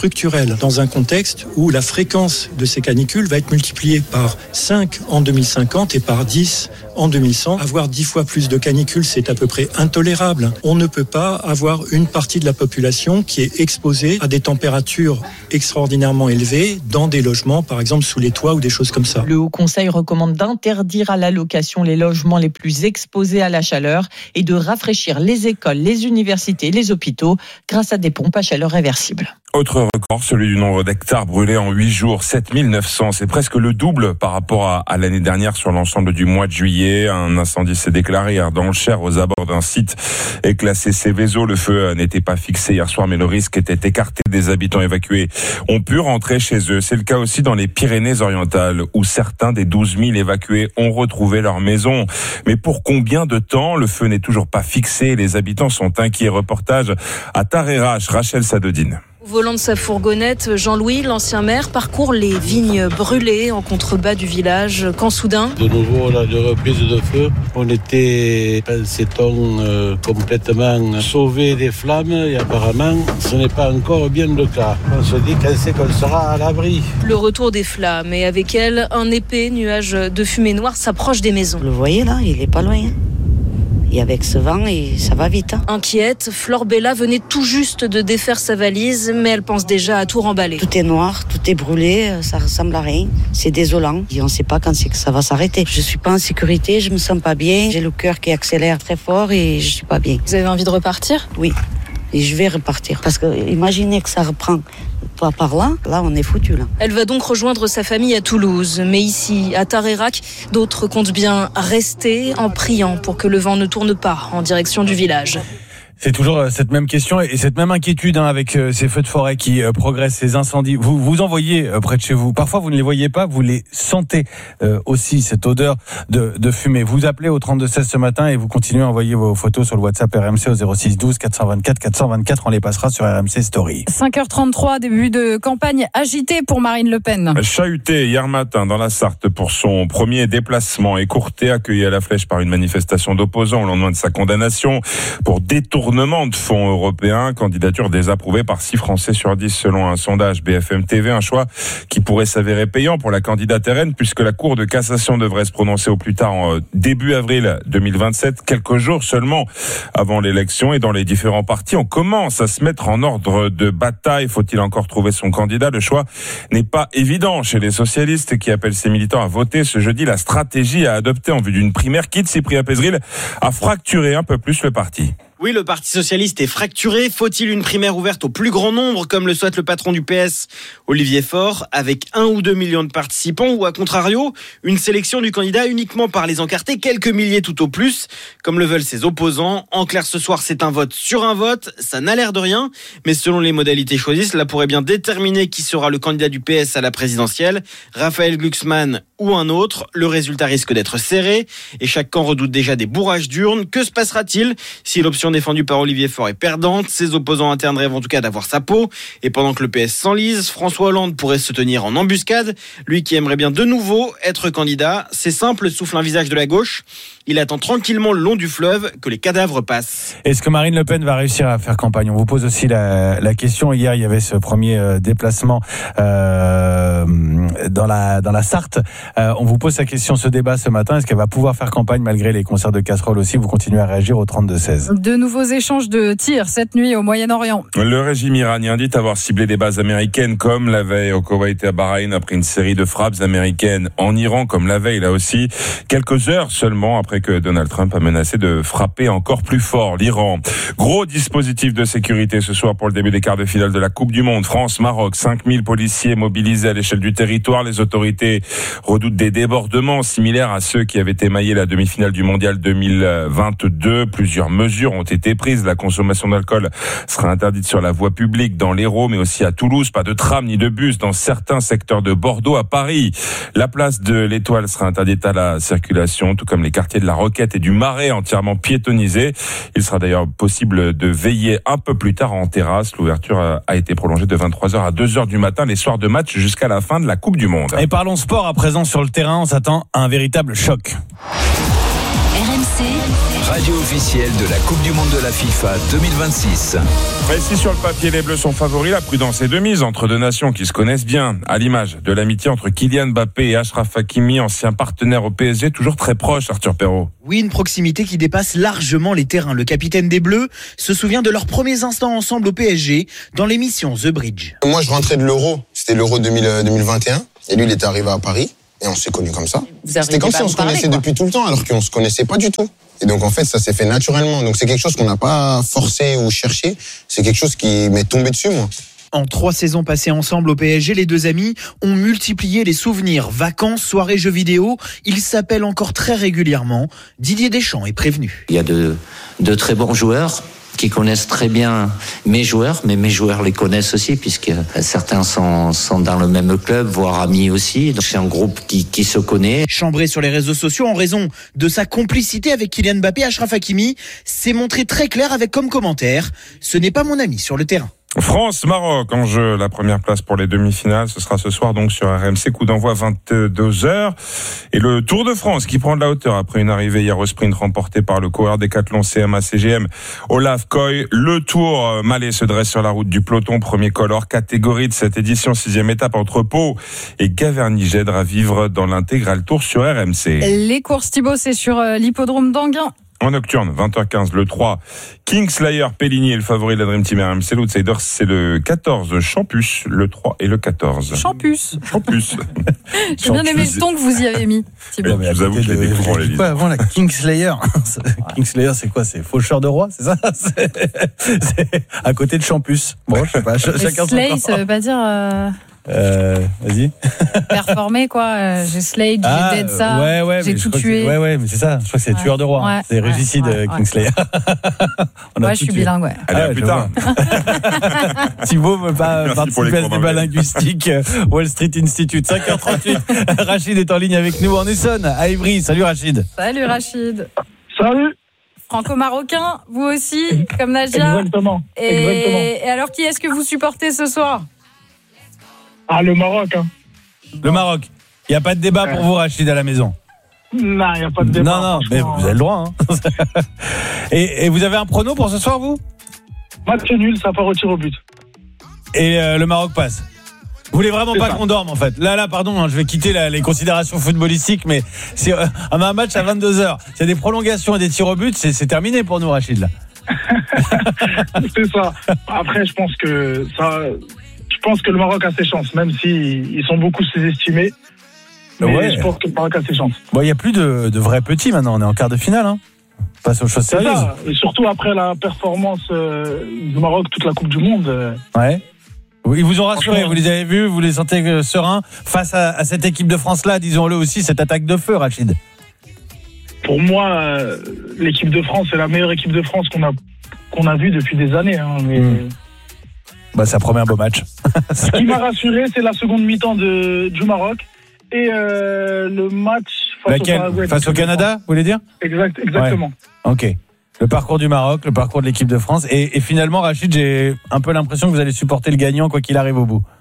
D: structurelle dans un contexte où la fréquence de ces canicules va être multipliée par 5 en 2050 et par 10 en 2100. Avoir 10 fois plus de canicules, c'est à peu près intolérable. On ne peut pas avoir une partie de la population qui est exposée à des températures extraordinairement élevées dans des logements, par exemple sous les toits ou des choses comme ça.
X: Le Haut Conseil recommande d'interdire à la location les logements les plus exposés à la chaleur et de rafraîchir les écoles, les universités, les hôpitaux grâce à des pompes à chaleur réversibles.
I: Autre record, celui du nombre d'hectares brûlés en 8 jours, 7900. C'est presque le double par rapport à l'année dernière sur l'ensemble du mois de juillet. Un incendie s'est déclaré hier dans le Cher aux abords d'un site est classé Céveso. Le feu n'était pas fixé hier soir, mais le risque était écarté. Des habitants évacués ont pu rentrer chez eux. C'est le cas aussi dans les Pyrénées-Orientales, où certains des 12 000 évacués ont retrouvé leur maison. Mais pour combien de temps? Le feu n'est toujours pas fixé. Les habitants sont inquiets. Reportage à Tarerache, Rachel Sadodine.
J: Au volant de sa fourgonnette, Jean-Louis, l'ancien maire, parcourt les vignes brûlées en contrebas du village quand soudain...
K: De nouveau, là, de reprise de feu. On était, pensait-on, complètement sauvés des flammes et apparemment, ce n'est pas encore bien le cas. On se dit quand c'est qu'on sera à l'abri.
J: Le retour des flammes et avec elles, un épais nuage de fumée noire s'approche des maisons.
L: Vous le voyez là, il est pas loin. Et avec ce vent, ça va vite.
J: Inquiète, Flore Bella venait tout juste de défaire sa valise, mais elle pense déjà à tout remballer.
L: Tout est noir, tout est brûlé, ça ressemble à rien. C'est désolant. Et on ne sait pas quand c'est que ça va s'arrêter. Je suis pas en sécurité, je me sens pas bien. J'ai le cœur qui accélère très fort et je suis pas bien.
J: Vous avez envie de repartir?
L: Oui. Et je vais repartir. Parce que imaginez que ça reprend pas par là on est foutu là.
J: Elle va donc rejoindre sa famille à Toulouse. Mais ici, à Tarerac, d'autres comptent bien rester en priant pour que le vent ne tourne pas en direction du village.
G: C'est toujours cette même question et cette même inquiétude avec ces feux de forêt qui progressent, ces incendies. Vous en voyez près de chez vous. Parfois, vous ne les voyez pas, vous les sentez aussi, cette odeur de fumée. Vous appelez au 32-16 ce matin et vous continuez à envoyer vos photos sur le WhatsApp RMC au 06 12 424 424. On les passera sur RMC Story.
E: 5h33, début de campagne agitée pour Marine Le Pen.
I: Chahuté hier matin dans la Sarthe pour son premier déplacement. Écourté, accueilli à la flèche par une manifestation d'opposants au lendemain de sa condamnation pour détournement de fonds européens, candidature désapprouvée par 6 Français sur 10 selon un sondage BFM TV, un choix qui pourrait s'avérer payant pour la candidate RN puisque la Cour de cassation devrait se prononcer au plus tard en début avril 2027, quelques jours seulement avant l'élection. Et dans les différents partis, on commence à se mettre en ordre de bataille. Faut-il encore trouver son candidat? Le choix n'est pas évident chez les socialistes qui appellent ses militants à voter ce jeudi. La stratégie à adopter en vue d'une primaire quitte Cyprien Pézeril a fracturé un peu plus le parti.
Y: Oui, le Parti socialiste est fracturé. Faut-il une primaire ouverte au plus grand nombre, comme le souhaite le patron du PS, Olivier Faure, avec 1 ou 2 millions de participants, ou à contrario, une sélection du candidat uniquement par les encartés, quelques milliers tout au plus, comme le veulent ses opposants. En clair, ce soir, c'est un vote sur un vote. Ça n'a l'air de rien, mais selon les modalités choisies, cela pourrait bien déterminer qui sera le candidat du PS à la présidentielle, Raphaël Glucksmann ou un autre. Le résultat risque d'être serré, et chaque camp redoute déjà des bourrages d'urnes. Que se passera-t-il si l'option défendue par Olivier Faure est perdante? Ses opposants internes rêvent en tout cas d'avoir sa peau. Et pendant que le PS s'enlise, François Hollande pourrait se tenir en embuscade. Lui qui aimerait bien de nouveau être candidat. C'est simple, souffle un visage de la gauche. Il attend tranquillement le long du fleuve que les cadavres passent.
G: Est-ce que Marine Le Pen va réussir à faire campagne? On vous pose aussi la question. Hier, il y avait ce premier déplacement dans la Sarthe. On vous pose la question, ce débat ce matin. Est-ce qu'elle va pouvoir faire campagne malgré les concerts de casseroles aussi? Vous continuez à réagir au 32-16.
E: De nouveaux échanges de tirs cette nuit au Moyen-Orient.
I: Le régime iranien dit avoir ciblé des bases américaines comme la veille au Koweït et à Bahreïn après une série de frappes américaines en Iran comme la veille là aussi. Quelques heures seulement après que Donald Trump a menacé de frapper encore plus fort l'Iran. Gros dispositif de sécurité ce soir pour le début des quarts de finale de la Coupe du Monde. France-Maroc, 5000 policiers mobilisés à l'échelle du territoire. Les autorités redoutent des débordements similaires à ceux qui avaient émaillé la demi-finale du Mondial 2022. Plusieurs mesures ont été prises. La consommation d'alcool sera interdite sur la voie publique dans l'Hérault, mais aussi à Toulouse. Pas de tram ni de bus dans certains secteurs de Bordeaux. À Paris, la place de l'Étoile sera interdite à la circulation, tout comme les quartiers de la Roquette et du Marais entièrement piétonnisés. Il sera d'ailleurs possible de veiller un peu plus tard en terrasse. L'ouverture a été prolongée de 23h à 2h du matin les soirs de match jusqu'à la fin de la Coupe du Monde.
G: Et parlons sport à présent sur le terrain. On s'attend à un véritable choc.
Q: RMC
P: radio officielle de la Coupe du Monde de la FIFA 2026.
I: Mais si sur le papier les Bleus sont favoris, la prudence est de mise entre deux nations qui se connaissent bien, à l'image de l'amitié entre Kylian Mbappé et Achraf Hakimi, ancien partenaire au PSG, toujours très proche, Arthur Perrault.
M: Oui, une proximité qui dépasse largement les terrains. Le capitaine des Bleus se souvient de leurs premiers instants ensemble au PSG dans l'émission The Bridge.
R: Moi, je rentrais de l'Euro, c'était l'Euro 2021, et lui, il était arrivé à Paris, et on s'est connus comme ça. C'était comme si on se connaissait depuis tout le temps, alors qu'on se connaissait pas du tout. Et donc, en fait, ça s'est fait naturellement. Donc, c'est quelque chose qu'on n'a pas forcé ou cherché, c'est quelque chose qui m'est tombé dessus, moi.
M: En 3 saisons passées ensemble au PSG, les deux amis ont multiplié les souvenirs, vacances, soirées, jeux vidéo. Ils s'appellent encore très régulièrement. Didier Deschamps est prévenu.
S: Il y a de très bons joueurs qui connaissent très bien mes joueurs, mais mes joueurs les connaissent aussi, puisque certains sont dans le même club, voire amis aussi. Donc c'est un groupe qui se connaît.
M: Chambré sur les réseaux sociaux en raison de sa complicité avec Kylian Mbappé, Achraf Hakimi s'est montré très clair avec comme commentaire « Ce n'est pas mon ami sur le terrain ».
I: France-Maroc en jeu, la première place pour les demi-finales, ce sera ce soir donc sur RMC, coup d'envoi 22h. Et le Tour de France qui prend de la hauteur après une arrivée hier au sprint remportée par le coureur décathlon CMA-CGM, Olaf Koy. Le Tour Malais se dresse sur la route du peloton, premier col hors catégorie de cette édition, 6e étape entre Pau et Gaverny-Gèdre à vivre dans l'intégral Tour sur RMC.
E: Les courses, Thibaut, c'est sur l'hippodrome d'Anguin.
I: En nocturne, 20h15, le 3, Kingslayer Pelligny est le favori de la Dream Team RMC. L'outsider, c'est le 14, Champus, le 3 et le
E: Champus.
I: 14.
E: J'ai bien aimé le ton que vous y avez mis, Thibaut.
I: Je vous avoue que je l'ai découvert les
G: quoi avant la Kingslayer? Kingslayer, c'est quoi? C'est faucheur de roi, c'est ça? C'est à côté de Champus. Bon, je sais pas. Chacun
E: Slay, ça veut pas dire...
G: Vas-y.
E: Performer, quoi. J'ai slayed, j'ai dead ça. J'ai tout tué.
G: Ouais, mais c'est ça. Je crois que c'est tueur de roi.
E: Ouais,
G: c'est régicide, Kingslayer.
E: Je suis bilingue, ouais.
I: Allez, à plus tard.
G: Thibaut veut pas participer à ce débat linguistique. Wall Street Institute, 5h38. Rachid est en ligne avec nous en Essonne, à Ivry. Salut Rachid.
E: Salut Rachid.
U: Salut.
E: Franco-marocain, vous aussi, comme Nadia.
U: Exactement.
E: Et alors, qui est-ce que vous supportez ce soir?
U: Ah, le Maroc.
G: Le Maroc. Il n'y a pas de débat pour vous, Rachid, à la maison?
U: Non, il n'y a pas de débat.
G: Non, mais vous avez le droit. Hein. et vous avez un prono pour ce soir, vous?
U: Match nul, ça part au tir au but.
G: Et le Maroc passe? Vous voulez vraiment pas qu'on dorme, en fait? Là, pardon, je vais quitter les considérations footballistiques, mais on a un match à 22h. S'il y a des prolongations et des tirs au but, c'est terminé pour nous, Rachid, là.
U: C'est ça. Après, je pense que le Maroc a ses chances, même s'ils sont beaucoup sous-estimés. Mais je pense que le Maroc a ses chances.
G: Bon, il n'y a plus de vrais petits maintenant, on est en quart de finale. Hein. On passe aux choses sérieuses.
U: Ça. Et surtout après la performance du Maroc, toute la Coupe du Monde.
G: Ouais. Ils vous ont rassuré, vous les avez vus, vous les sentez sereins face à cette équipe de France-là, disons-le aussi, cette attaque de feu, Rachid?
U: Pour moi, l'équipe de France, c'est la meilleure équipe de France qu'on a vue depuis des années. Hein, mais...
G: ça promet un beau match.
U: Ce qui m'a rassuré, c'est la seconde mi-temps du Maroc et le match
G: face au Canada, vous voulez dire?
U: Exactement.
G: Ouais. Ok. Le parcours du Maroc, le parcours de l'équipe de France. Et finalement, Rachid, j'ai un peu l'impression que vous allez supporter le gagnant quoi qu'il arrive au bout.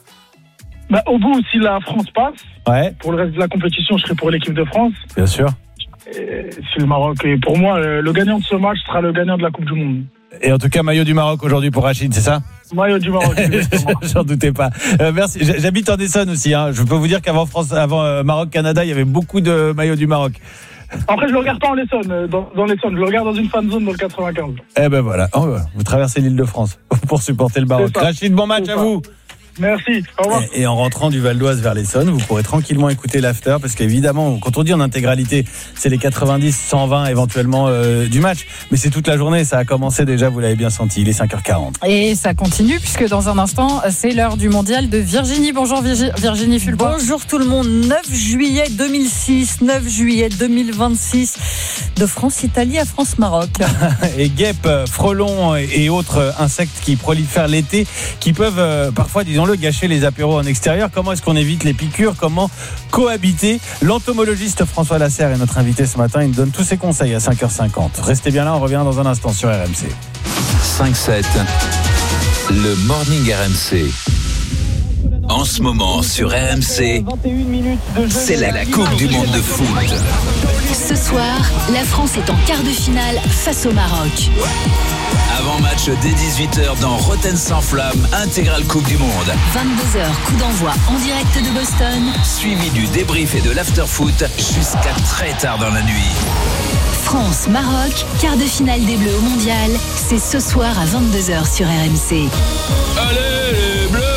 U: Au bout, si la France passe, pour le reste de la compétition, je serai pour l'équipe de France.
G: Bien sûr.
U: Et si le Maroc, et pour moi, le gagnant de ce match sera le gagnant de la Coupe du Monde.
G: Et en tout cas, maillot du Maroc aujourd'hui pour Rachid, c'est ça?
U: Maillot du Maroc.
G: J'en doutais pas. Merci. J'habite en Essonne aussi. Hein. Je peux vous dire qu'avant Maroc-Canada, il y avait beaucoup de maillots du Maroc.
U: Après, je le regarde pas en Essonne, dans l'Essonne. Je le regarde dans une fan zone dans le 95.
G: Eh ben voilà. Vous traversez l'île de France pour supporter le Maroc. Rachid, bon match à vous.
U: Merci, au revoir.
G: Et en rentrant du Val d'Oise vers l'Essonne, vous pourrez tranquillement écouter l'after, parce qu'évidemment, quand on dit en intégralité, c'est les 90, 120 éventuellement du match, mais c'est toute la journée, ça a commencé déjà, vous l'avez bien senti, il est 5h40.
E: Et ça continue, puisque dans un instant, c'est l'heure du mondial de Virginie. Bonjour Virginie Fulbert.
J: Bonjour tout le monde, 9 juillet 2006, 9 juillet 2026, de France-Italie à France-Maroc.
G: Et guêpes, frelons et autres insectes qui prolifèrent l'été, qui peuvent parfois, disons-le, gâcher les apéros en extérieur. Comment est-ce qu'on évite les piqûres? Comment cohabiter? L'entomologiste François Lasserre est notre invité ce matin. Il nous donne tous ses conseils à 5h50. Restez bien là, on revient dans un instant sur RMC.
P: 5-7, le Morning RMC. En ce moment sur RMC, c'est la Coupe du Monde de foot.
Q: Ce soir, la France est en quart de finale face au Maroc.
P: Avant-match dès 18h dans Rotten sans flamme, intégrale Coupe du Monde.
Q: 22h, coup d'envoi en direct de Boston.
P: Suivi du débrief et de l'after-foot jusqu'à très tard dans la nuit.
Q: France-Maroc, quart de finale des Bleus au Mondial. C'est ce soir à 22h sur RMC.
P: Allez les Bleus!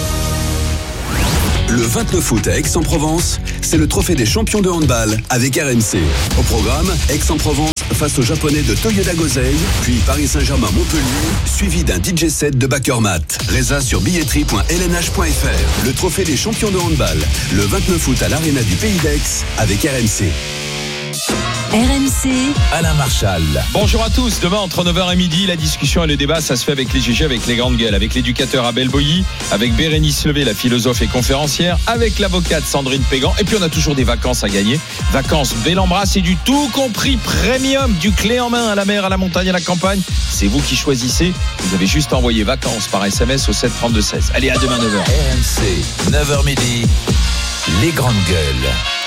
A: Le 29 août à Aix-en-Provence, c'est le trophée des champions de handball avec RMC. Au programme, Aix-en-Provence face aux Japonais de Toyoda Gosei, puis Paris Saint-Germain-Montpellier, suivi d'un DJ set de Backermat. Résa sur billetterie.lnh.fr. Le trophée des champions de handball, le 29 août à l'Arena du Pays d'Aix avec RMC.
Q: RMC,
P: Alain Marchal.
B: Bonjour à tous. Demain, entre 9h et midi, la discussion et le débat, ça se fait avec les GG, avec les grandes gueules, avec l'éducateur Abel Boilly, avec Bérénice Levé, la philosophe et conférencière, avec l'avocate Sandrine Pégan. Et puis, on a toujours des vacances à gagner. Vacances Bel-en-Bras, et du tout compris premium, du clé en main à la mer, à la montagne, à la campagne. C'est vous qui choisissez. Vous avez juste envoyé vacances par SMS au 732-16. Allez, à demain 9h.
P: RMC, 9h midi, les grandes gueules.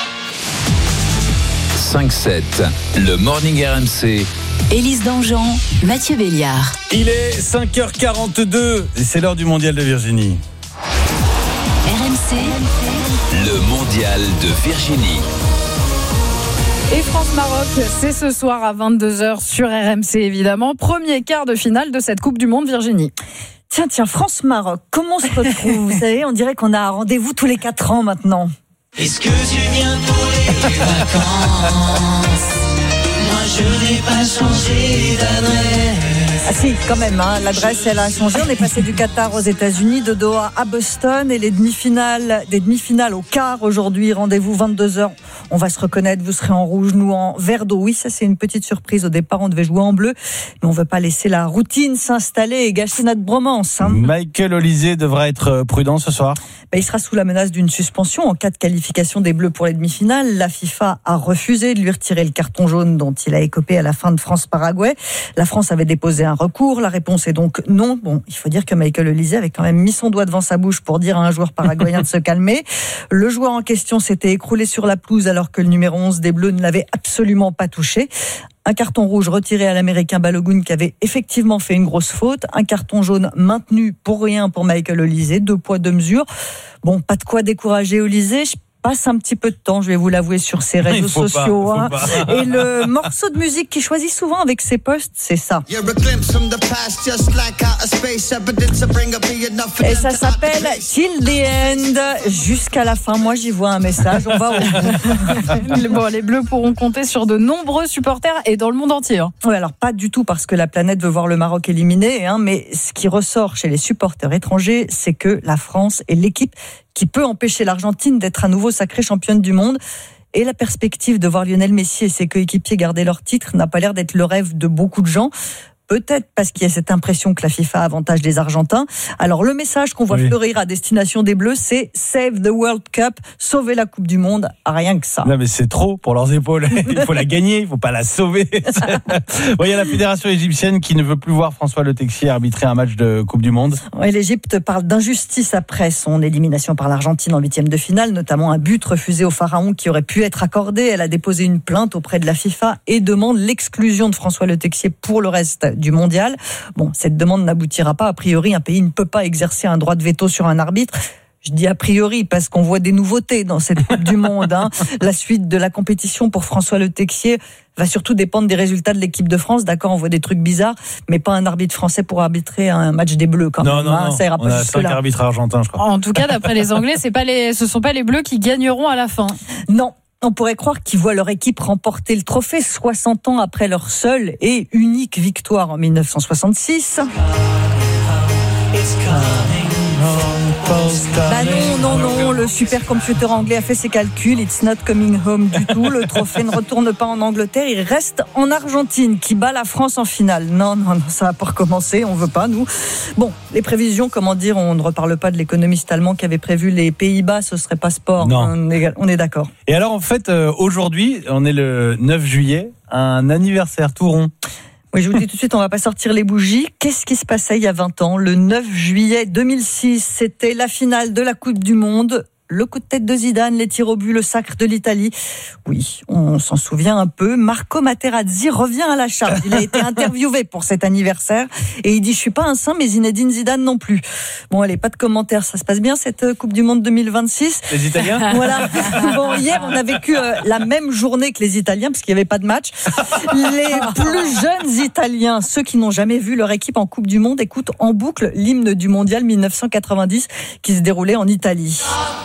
P: 5-7, le Morning RMC.
Q: Élise Dangean, Mathieu Béliard.
G: Il est 5h42 et c'est l'heure du mondial de Virginie.
Q: RMC,
P: le mondial de Virginie.
E: Et France-Maroc, c'est ce soir à 22h sur RMC évidemment. Premier quart de finale de cette Coupe du Monde Virginie.
T: Tiens, France-Maroc, comment on se retrouve? Vous savez, on dirait qu'on a un rendez-vous tous les 4 ans maintenant.
V: Est-ce que tu viens pour les vacances? Moi je n'ai pas changé d'adresse.
T: Ah si, quand même, hein, l'adresse elle a changé. On est passé du Qatar aux États-Unis, de Doha à Boston et des demi-finales au quart aujourd'hui. Rendez-vous 22h. On va se reconnaître, vous serez en rouge, nous en vert d'eau. Oui, ça c'est une petite surprise. Au départ, on devait jouer en bleu, mais on ne veut pas laisser la routine s'installer et gâcher notre bromance. Hein.
G: Michael Olysée devra être prudent ce soir.
T: Il sera sous la menace d'une suspension en cas de qualification des Bleus pour les demi-finales. La FIFA a refusé de lui retirer le carton jaune dont il a écopé à la fin de France-Paraguay. La France avait déposé un recours. La réponse est donc non. Bon, il faut dire que Michael Olysée avait quand même mis son doigt devant sa bouche pour dire à un joueur paraguayen de se calmer. Le joueur en question s'était écroulé sur la pelouse alors que le numéro 11 des Bleus ne l'avait absolument pas touché. Un carton rouge retiré à l'Américain Balogun qui avait effectivement fait une grosse faute. Un carton jaune maintenu pour rien pour Michael Olysée. 2 poids, 2 mesures. Bon, pas de quoi décourager Olysée. Je passe un petit peu de temps, je vais vous l'avouer, sur ses réseaux sociaux. Et le morceau de musique qu'il choisit souvent avec ses posts, c'est ça. Et ça s'appelle Till the End, jusqu'à la fin. Moi, j'y vois un message. On va
E: Bon, les Bleus pourront compter sur de nombreux supporters et dans le monde entier.
T: Oui, alors pas du tout parce que la planète veut voir le Maroc éliminé, mais ce qui ressort chez les supporters étrangers, c'est que la France est l'équipe qui peut empêcher l'Argentine d'être à nouveau sacrée championne du monde. Et la perspective de voir Lionel Messi et ses coéquipiers garder leur titre n'a pas l'air d'être le rêve de beaucoup de gens. Peut-être parce qu'il y a cette impression que la FIFA avantage les Argentins. Alors le message qu'on voit fleurir à destination des Bleus, c'est Save the World Cup, sauver la Coupe du Monde, rien que ça.
G: Non mais c'est trop pour leurs épaules. Il faut la gagner, il faut pas la sauver. Il y a la fédération égyptienne qui ne veut plus voir François Le Texier arbitrer un match de Coupe du Monde.
T: Oui, l'Égypte parle d'injustice après son élimination par l'Argentine en 8e de finale, notamment un but refusé au Pharaon qui aurait pu être accordé. Elle a déposé une plainte auprès de la FIFA et demande l'exclusion de François Le Texier pour le reste du mondial. Bon, cette demande n'aboutira pas. A priori, un pays ne peut pas exercer un droit de veto sur un arbitre. Je dis a priori parce qu'on voit des nouveautés dans cette Coupe du Monde. La suite de la compétition pour François Le Texier va surtout dépendre des résultats de l'équipe de France. D'accord, on voit des trucs bizarres, mais pas un arbitre français pour arbitrer un match des Bleus quand même.
G: Non.
T: Ça ira pas
G: on a 5
T: jusque-là.
G: arbitres argentins, je crois.
E: En tout cas, d'après les Anglais, ce sont pas les Bleus qui gagneront à la fin.
T: Non. On pourrait croire qu'ils voient leur équipe remporter le trophée 60 ans après leur seule et unique victoire en 1966. Bah non, le supercomputer anglais a fait ses calculs. It's not coming home du tout. Le trophée ne retourne pas en Angleterre. Il reste en Argentine qui bat la France en finale. Non, ça va pas recommencer. On veut pas, nous. Bon, les prévisions, comment dire, on ne reparle pas de l'économiste allemand qui avait prévu les Pays-Bas. Ce serait pas sport.
G: Non.
T: On est d'accord.
G: Et alors, en fait, aujourd'hui, on est le 9 juillet, un anniversaire tout rond.
T: Oui, je vous dis tout de suite, on va pas sortir les bougies. Qu'est-ce qui se passait il y a 20 ans ? Le 9 juillet 2006, c'était la finale de la Coupe du Monde. Le coup de tête de Zidane, les tirs au but, le sacre de l'Italie. Oui, on s'en souvient un peu. Marco Materazzi revient à la charge. Il a été interviewé pour cet anniversaire et il dit « Je suis pas un saint, mais Zinedine Zidane non plus ». Bon, allez, pas de commentaires. Ça se passe bien cette Coupe du Monde 2026 ?
G: Les Italiens ?
T: Voilà. Bon, hier, on a vécu la même journée que les Italiens parce qu'il n'y avait pas de match. Les plus jeunes Italiens, ceux qui n'ont jamais vu leur équipe en Coupe du Monde, écoutent en boucle l'hymne du Mondial 1990 qui se déroulait en Italie.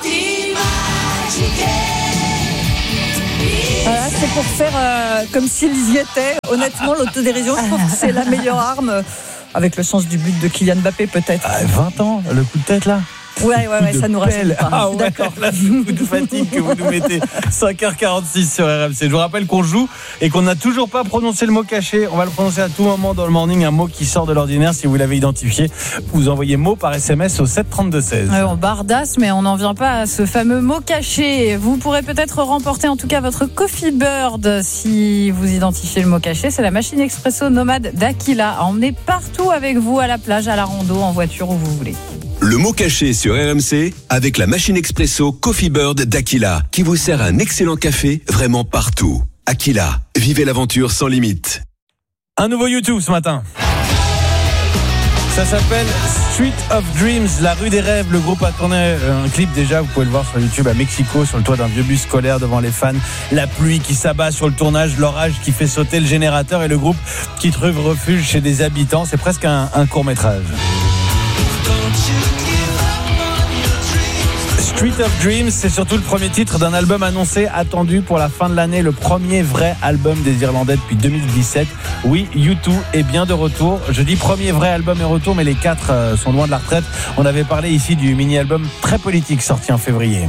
T: Voilà, c'est pour faire comme s'ils y étaient. Honnêtement, l'autodérision, je trouve que c'est la meilleure arme, avec le sens du but de Kylian Mbappé peut-être.
G: 20 ans, le coup de tête là.
T: Ouais, ça nous rassure pas.
G: Ah ouais, d'accord. Là, c'est le coup de fatigue que vous nous mettez. 5h46 sur RMC. Je vous rappelle qu'on joue et qu'on n'a toujours pas prononcé le mot caché. On va le prononcer à tout moment dans le morning, un mot qui sort de l'ordinaire. Si vous l'avez identifié, vous envoyez mot par SMS au 732-16.
E: On bardasse, mais on n'en vient pas à ce fameux mot caché. Vous pourrez peut-être remporter en tout cas votre Coffee Bird si vous identifiez le mot caché. C'est la machine expresso nomade d'Aquila à emmener partout avec vous, à la plage, à la rando, en voiture, où vous voulez.
A: Le mot caché sur RMC avec la machine expresso Coffee Bird d'Aquila qui vous sert un excellent café vraiment partout. Aquila, vivez l'aventure sans limite.
G: Un nouveau YouTube ce matin. Ça s'appelle Street of Dreams, la rue des rêves. Le groupe a tourné un clip déjà, vous pouvez le voir sur YouTube à Mexico, sur le toit d'un vieux bus scolaire devant les fans. La pluie qui s'abat sur le tournage, l'orage qui fait sauter le générateur et le groupe qui trouve refuge chez des habitants. C'est presque un court-métrage. Street of Dreams, c'est surtout le premier titre d'un album annoncé, attendu pour la fin de l'année, le premier vrai album des Irlandais depuis 2017. Oui, U2 est bien de retour. Je dis premier vrai album et retour, mais les 4 sont loin de la retraite. On avait parlé ici du mini-album très politique sorti en février.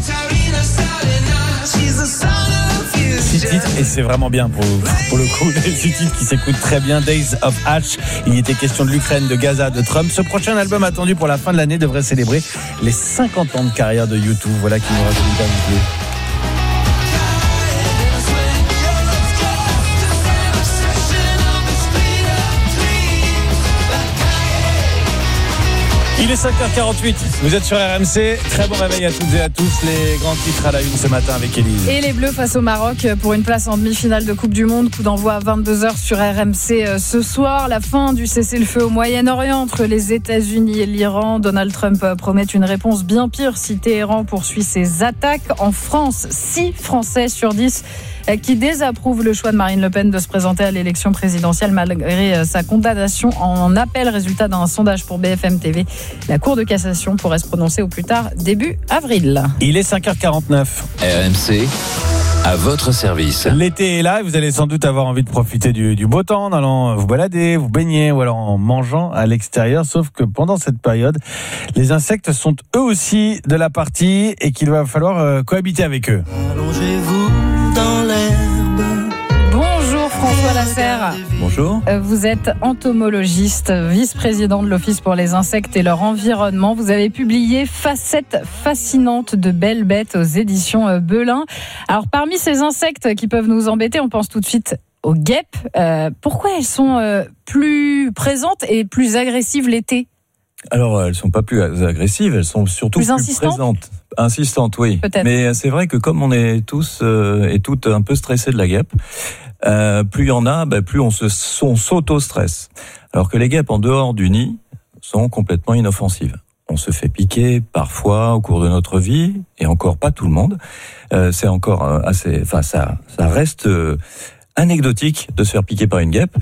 G: 6 titres, et c'est vraiment bien pour le coup, les 6 titres qui s'écoutent très bien. Days of Ash, il était question de l'Ukraine, de Gaza, de Trump. Ce prochain album attendu pour la fin de l'année devrait célébrer les 50 ans de carrière de U2. Voilà qui nous rajoute un peu. Il est 5h48, vous êtes sur RMC, très bon réveil à toutes et à tous, les grands titres à la une ce matin avec Élise.
E: Et les Bleus face au Maroc pour une place en demi-finale de Coupe du Monde, coup d'envoi à 22h sur RMC ce soir, la fin du cessez-le-feu au Moyen-Orient entre les États-Unis et l'Iran. Donald Trump promet une réponse bien pire si Téhéran poursuit ses attaques. En France, 6 Français sur 10 qui désapprouvent le choix de Marine Le Pen de se présenter à l'élection présidentielle malgré sa condamnation en appel, résultat d'un sondage pour BFM TV. La Cour de cassation pourrait se prononcer au plus tard début avril.
G: Il est 5h49.
P: RMC, à votre service.
G: L'été est là et vous allez sans doute avoir envie de profiter du beau temps en allant vous balader, vous baigner ou alors en mangeant à l'extérieur. Sauf que pendant cette période, les insectes sont eux aussi de la partie et qu'il va falloir cohabiter avec eux.
V: Allongez-vous dans l'herbe.
E: Bonjour François Lasserre.
G: Bonjour.
E: Vous êtes entomologiste, vice-président de l'Office pour les insectes et leur environnement. Vous avez publié Facettes fascinantes de belles bêtes aux éditions Belin. Alors parmi ces insectes qui peuvent nous embêter, on pense tout de suite aux guêpes. Pourquoi elles sont plus présentes et plus agressives l'été ?
C: Alors, elles sont pas plus agressives, elles sont surtout plus présentes. Insistantes, oui.
E: Peut-être.
C: Mais c'est vrai que comme on est tous et toutes un peu stressés de la guêpe, plus il y en a, plus on s'auto-stresse. Alors que les guêpes en dehors du nid sont complètement inoffensives. On se fait piquer parfois au cours de notre vie, et encore pas tout le monde. C'est encore assez, ça reste anecdotique de se faire piquer par une guêpe.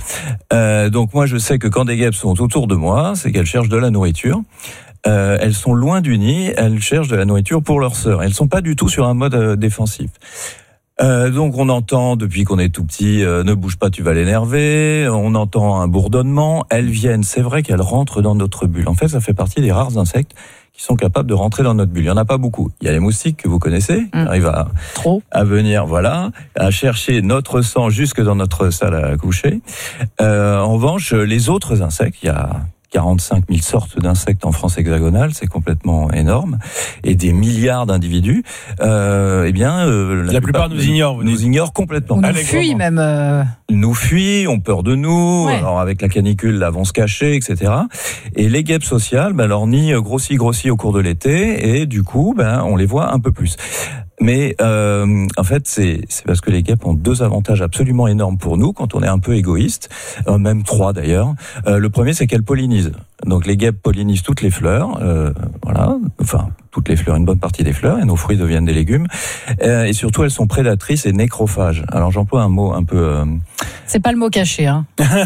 C: Donc moi je sais que quand des guêpes sont autour de moi, c'est qu'elles cherchent de la nourriture. Elles sont loin du nid, elles cherchent de la nourriture pour leurs sœurs. Elles sont pas du tout sur un mode défensif. Donc on entend depuis qu'on est tout petit, ne bouge pas, tu vas l'énerver. On entend un bourdonnement. Elles viennent, c'est vrai qu'elles rentrent dans notre bulle. En fait, ça fait partie des rares insectes qui sont capables de rentrer dans notre bulle. Il y en a pas beaucoup. Il y a les moustiques que vous connaissez, qui arrivent à venir, à chercher notre sang jusque dans notre salle à coucher. En revanche, les autres insectes, il y a 45 000 sortes d'insectes en France hexagonale, c'est complètement énorme, et des milliards d'individus, la
G: plupart nous ignorent
C: complètement.
E: On nous fuit même.
C: Nous fuient, ont peur de nous,
E: Ouais.
C: alors avec la canicule, là, vont se cacher, etc. Et les guêpes sociales, leur nid grossit au cours de l'été, et du coup, on les voit un peu plus. Mais en fait, c'est parce que les guêpes ont 2 avantages absolument énormes pour nous quand on est un peu égoïste, même 3 d'ailleurs. Le premier, c'est qu'elles pollinisent. Donc les guêpes pollinisent toutes les fleurs, toutes les fleurs, une bonne partie des fleurs, et nos fruits deviennent des légumes. Et surtout, elles sont prédatrices et nécrophages. Alors j'emploie un mot un peu...
E: C'est pas le mot caché, hein.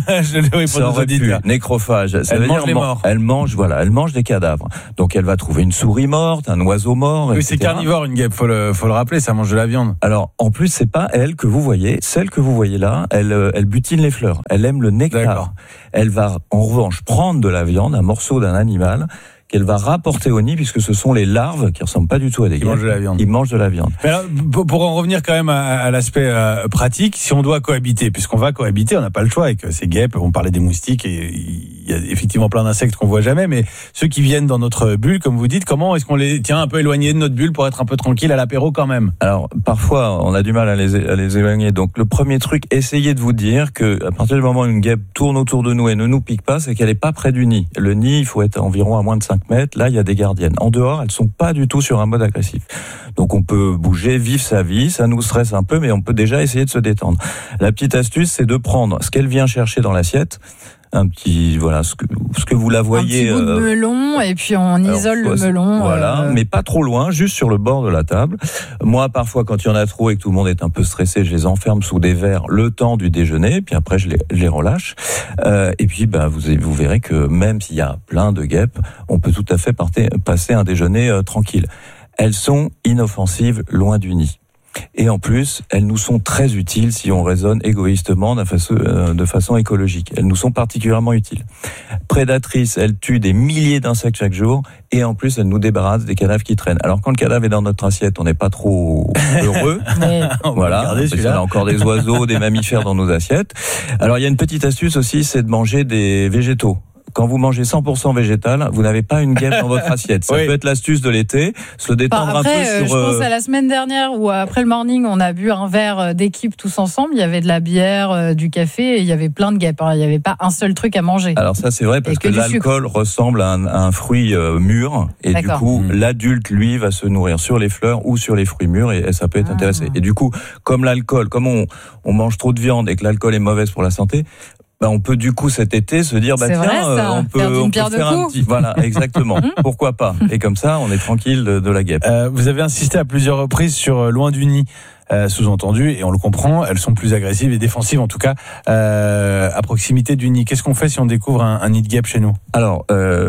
C: Ça aurait pu. Nécrophage. Ça veut dire
G: les morts.
C: Elle mange des cadavres. Donc elle va trouver une souris morte, un oiseau mort.
G: Oui,
C: etc.
G: c'est carnivore une guêpe, faut le rappeler, ça mange de la viande.
C: Alors en plus, c'est pas elle que vous voyez. Celle que vous voyez là, elle butine les fleurs. Elle aime le nectar.
G: D'accord.
C: Elle va en revanche prendre de la viande, un morceau d'un animal, qu'elle va rapporter au nid, puisque ce sont les larves qui ressemblent pas du tout à des guêpes. Ils mangent de la viande.
G: Mais alors, pour en revenir quand même à l'aspect pratique, si on doit cohabiter, puisqu'on va cohabiter, on n'a pas le choix avec ces guêpes. On parlait des moustiques, et il y a effectivement plein d'insectes qu'on voit jamais, mais ceux qui viennent dans notre bulle, comme vous dites, comment est-ce qu'on les tient un peu éloignés de notre bulle pour être un peu tranquille à l'apéro quand même?
C: Alors parfois, on a du mal à les éloigner. Donc le premier truc, essayez de vous dire que à partir du moment où une guêpe tourne autour de nous et ne nous pique pas, c'est qu'elle est pas près du nid. Le nid, il faut être environ à moins de 5 mètres. Là, il y a des gardiennes. En dehors, elles sont pas du tout sur un mode agressif. Donc on peut bouger, vivre sa vie, ça nous stresse un peu, mais on peut déjà essayer de se détendre. La petite astuce, c'est de prendre ce qu'elle vient chercher dans l'assiette, un petit, ce que vous la voyez.
E: Un petit bout de melon, et puis on isole le melon.
C: Voilà, mais pas trop loin, juste sur le bord de la table. Moi, parfois, quand il y en a trop et que tout le monde est un peu stressé, je les enferme sous des verres le temps du déjeuner, puis après je les relâche. Et puis, vous verrez que même s'il y a plein de guêpes, on peut tout à fait passer un déjeuner tranquille. Elles sont inoffensives, loin du nid. Et en plus, elles nous sont très utiles si on raisonne égoïstement de façon écologique. Elles nous sont particulièrement utiles. Prédatrices, elles tuent des milliers d'insectes chaque jour, et en plus, elles nous débarrassent des cadavres qui traînent. Alors quand le cadavre est dans notre assiette, on n'est pas trop heureux. Voilà, parce qu'il y a encore des oiseaux, des mammifères dans nos assiettes. Alors il y a une petite astuce aussi, c'est de manger des végétaux. Quand vous mangez 100% végétal, vous n'avez pas une guêpe dans votre assiette. Ça peut être l'astuce de l'été, se détendre un peu sur...
E: Je pense à la semaine dernière où après le morning, on a bu un verre d'équipe tous ensemble. Il y avait de la bière, du café, et il y avait plein de guêpes. Il n'y avait pas un seul truc à manger.
C: Alors ça, c'est vrai, parce que l'alcool ressemble à un fruit mûr. Et du coup, l'adulte, lui, va se nourrir sur les fleurs ou sur les fruits mûrs, et ça peut être intéressant. Et du coup, comme on mange trop de viande et que l'alcool est mauvaise pour la santé, on peut du coup cet été se dire on peut faire un petit, voilà, exactement. Pourquoi pas? Et comme ça, on est tranquille de la guêpe.
G: Vous avez insisté à plusieurs reprises sur loin du nid. Sous-entendu, et on le comprend, elles sont plus agressives et défensives, en tout cas à proximité du nid. Qu'est-ce qu'on fait si on découvre un nid de guêpe chez nous?
C: Alors,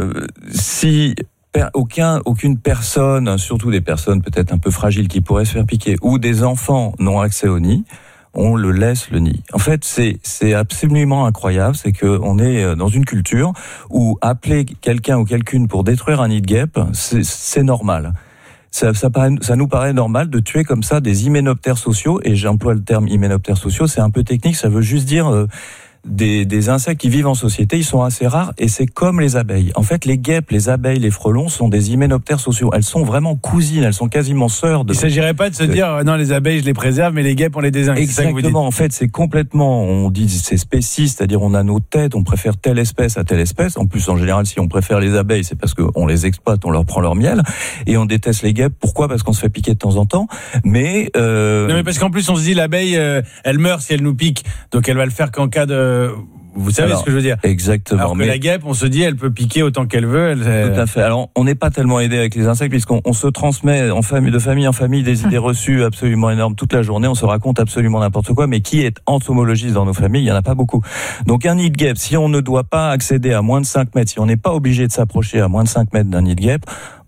C: si aucune personne, surtout des personnes peut-être un peu fragiles qui pourraient se faire piquer, ou des enfants n'ont accès au nid, on le laisse le nid. En fait, c'est absolument incroyable, c'est que on est dans une culture où appeler quelqu'un ou quelqu'une pour détruire un nid de guêpe, c'est normal. Ça nous paraît normal de tuer comme ça des hyménoptères sociaux, et j'emploie le terme hyménoptères sociaux, c'est un peu technique, ça veut juste dire des insectes qui vivent en société. Ils sont assez rares, et c'est comme les abeilles. En fait, les guêpes, les abeilles, les frelons sont des hyménoptères sociaux. Elles sont vraiment cousines, elles sont quasiment sœurs.
G: Il ne s'agirait pas de se dire non, les abeilles je les préserve, mais les guêpes on les désingue.
C: Exactement. En fait, c'est complètement, on dit c'est spéciste, c'est-à-dire on a nos têtes, on préfère telle espèce à telle espèce. En plus, en général, si on préfère les abeilles, c'est parce qu'on les exploite, on leur prend leur miel, et on déteste les guêpes. Pourquoi? Parce qu'on se fait piquer de temps en temps. Mais non,
G: mais parce qu'en plus on se dit l'abeille, elle meurt si elle nous pique, donc elle va le faire qu'en cas de... Vous savez ce que je veux dire?
C: Exactement.
G: Alors que la guêpe, on se dit, elle peut piquer autant qu'elle veut.
C: Tout à fait. Alors, on n'est pas tellement aidé avec les insectes, puisqu'on se transmet de famille en famille des idées reçues absolument énormes toute la journée. On se raconte absolument n'importe quoi, mais qui est entomologiste dans nos familles? Il y en a pas beaucoup. Donc, un nid de guêpe, si on ne doit pas accéder à moins de 5 mètres, si on n'est pas obligé de s'approcher à moins de 5 mètres d'un nid de guêpe,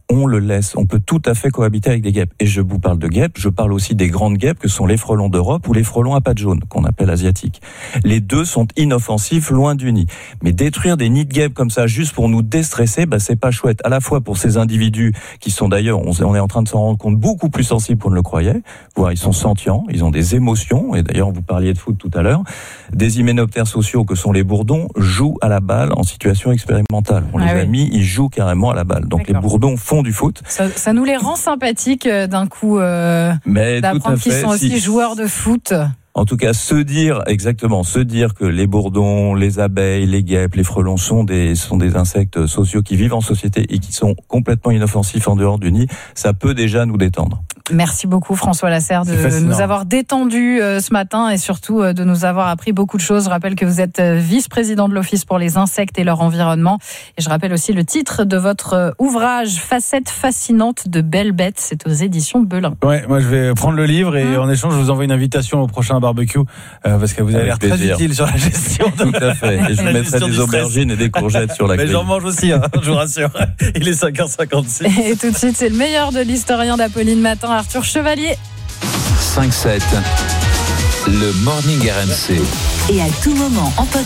C: on le laisse. On peut tout à fait cohabiter avec des guêpes. Et je vous parle de guêpes, je parle aussi des grandes guêpes que sont les frelons d'Europe ou les frelons à pattes jaunes, qu'on appelle asiatiques. Les deux sont inoffensifs, loin du nid. Mais détruire des nids de guêpes comme ça, juste pour nous déstresser, c'est pas chouette. À la fois pour ces individus qui sont d'ailleurs, on est en train de s'en rendre compte, beaucoup plus sensibles qu'on ne le croyait. Voire ils sont sentients, ils ont des émotions. Et d'ailleurs, vous parliez de foot tout à l'heure. Des hyménoptères sociaux que sont les bourdons jouent à la balle en situation expérimentale. On les a mis, ils jouent carrément à la balle. Donc les bourdons font du foot.
E: Ça nous les rend sympathiques d'un coup d'apprendre qu'ils sont aussi joueurs de foot.
C: En tout cas, se dire que les bourdons, les abeilles, les guêpes, les frelons sont des insectes sociaux qui vivent en société et qui sont complètement inoffensifs en dehors du nid, ça peut déjà nous détendre.
E: Merci beaucoup François Lasserre de nous avoir détendu ce matin et surtout de nous avoir appris beaucoup de choses. Je rappelle que vous êtes vice-président de l'Office pour les insectes et leur environnement. Et je rappelle aussi le titre de votre ouvrage Facettes fascinantes de belles bêtes. C'est aux éditions Belin.
G: Ouais, moi je vais prendre le livre et en échange je vous envoie une invitation au prochain barbecue parce que vous avez l'air très utile sur la gestion.
C: Tout à fait. Et je vous mettrai des aubergines et des courgettes sur la grille.
G: Mais j'en mange aussi, je vous rassure. Il est 5h56.
E: Et tout de suite, c'est le meilleur de l'historien d'Apolline Matin, Arthur Chevalier.
P: 5-7, le Morning RMC.
Q: Et à tout moment en podcast.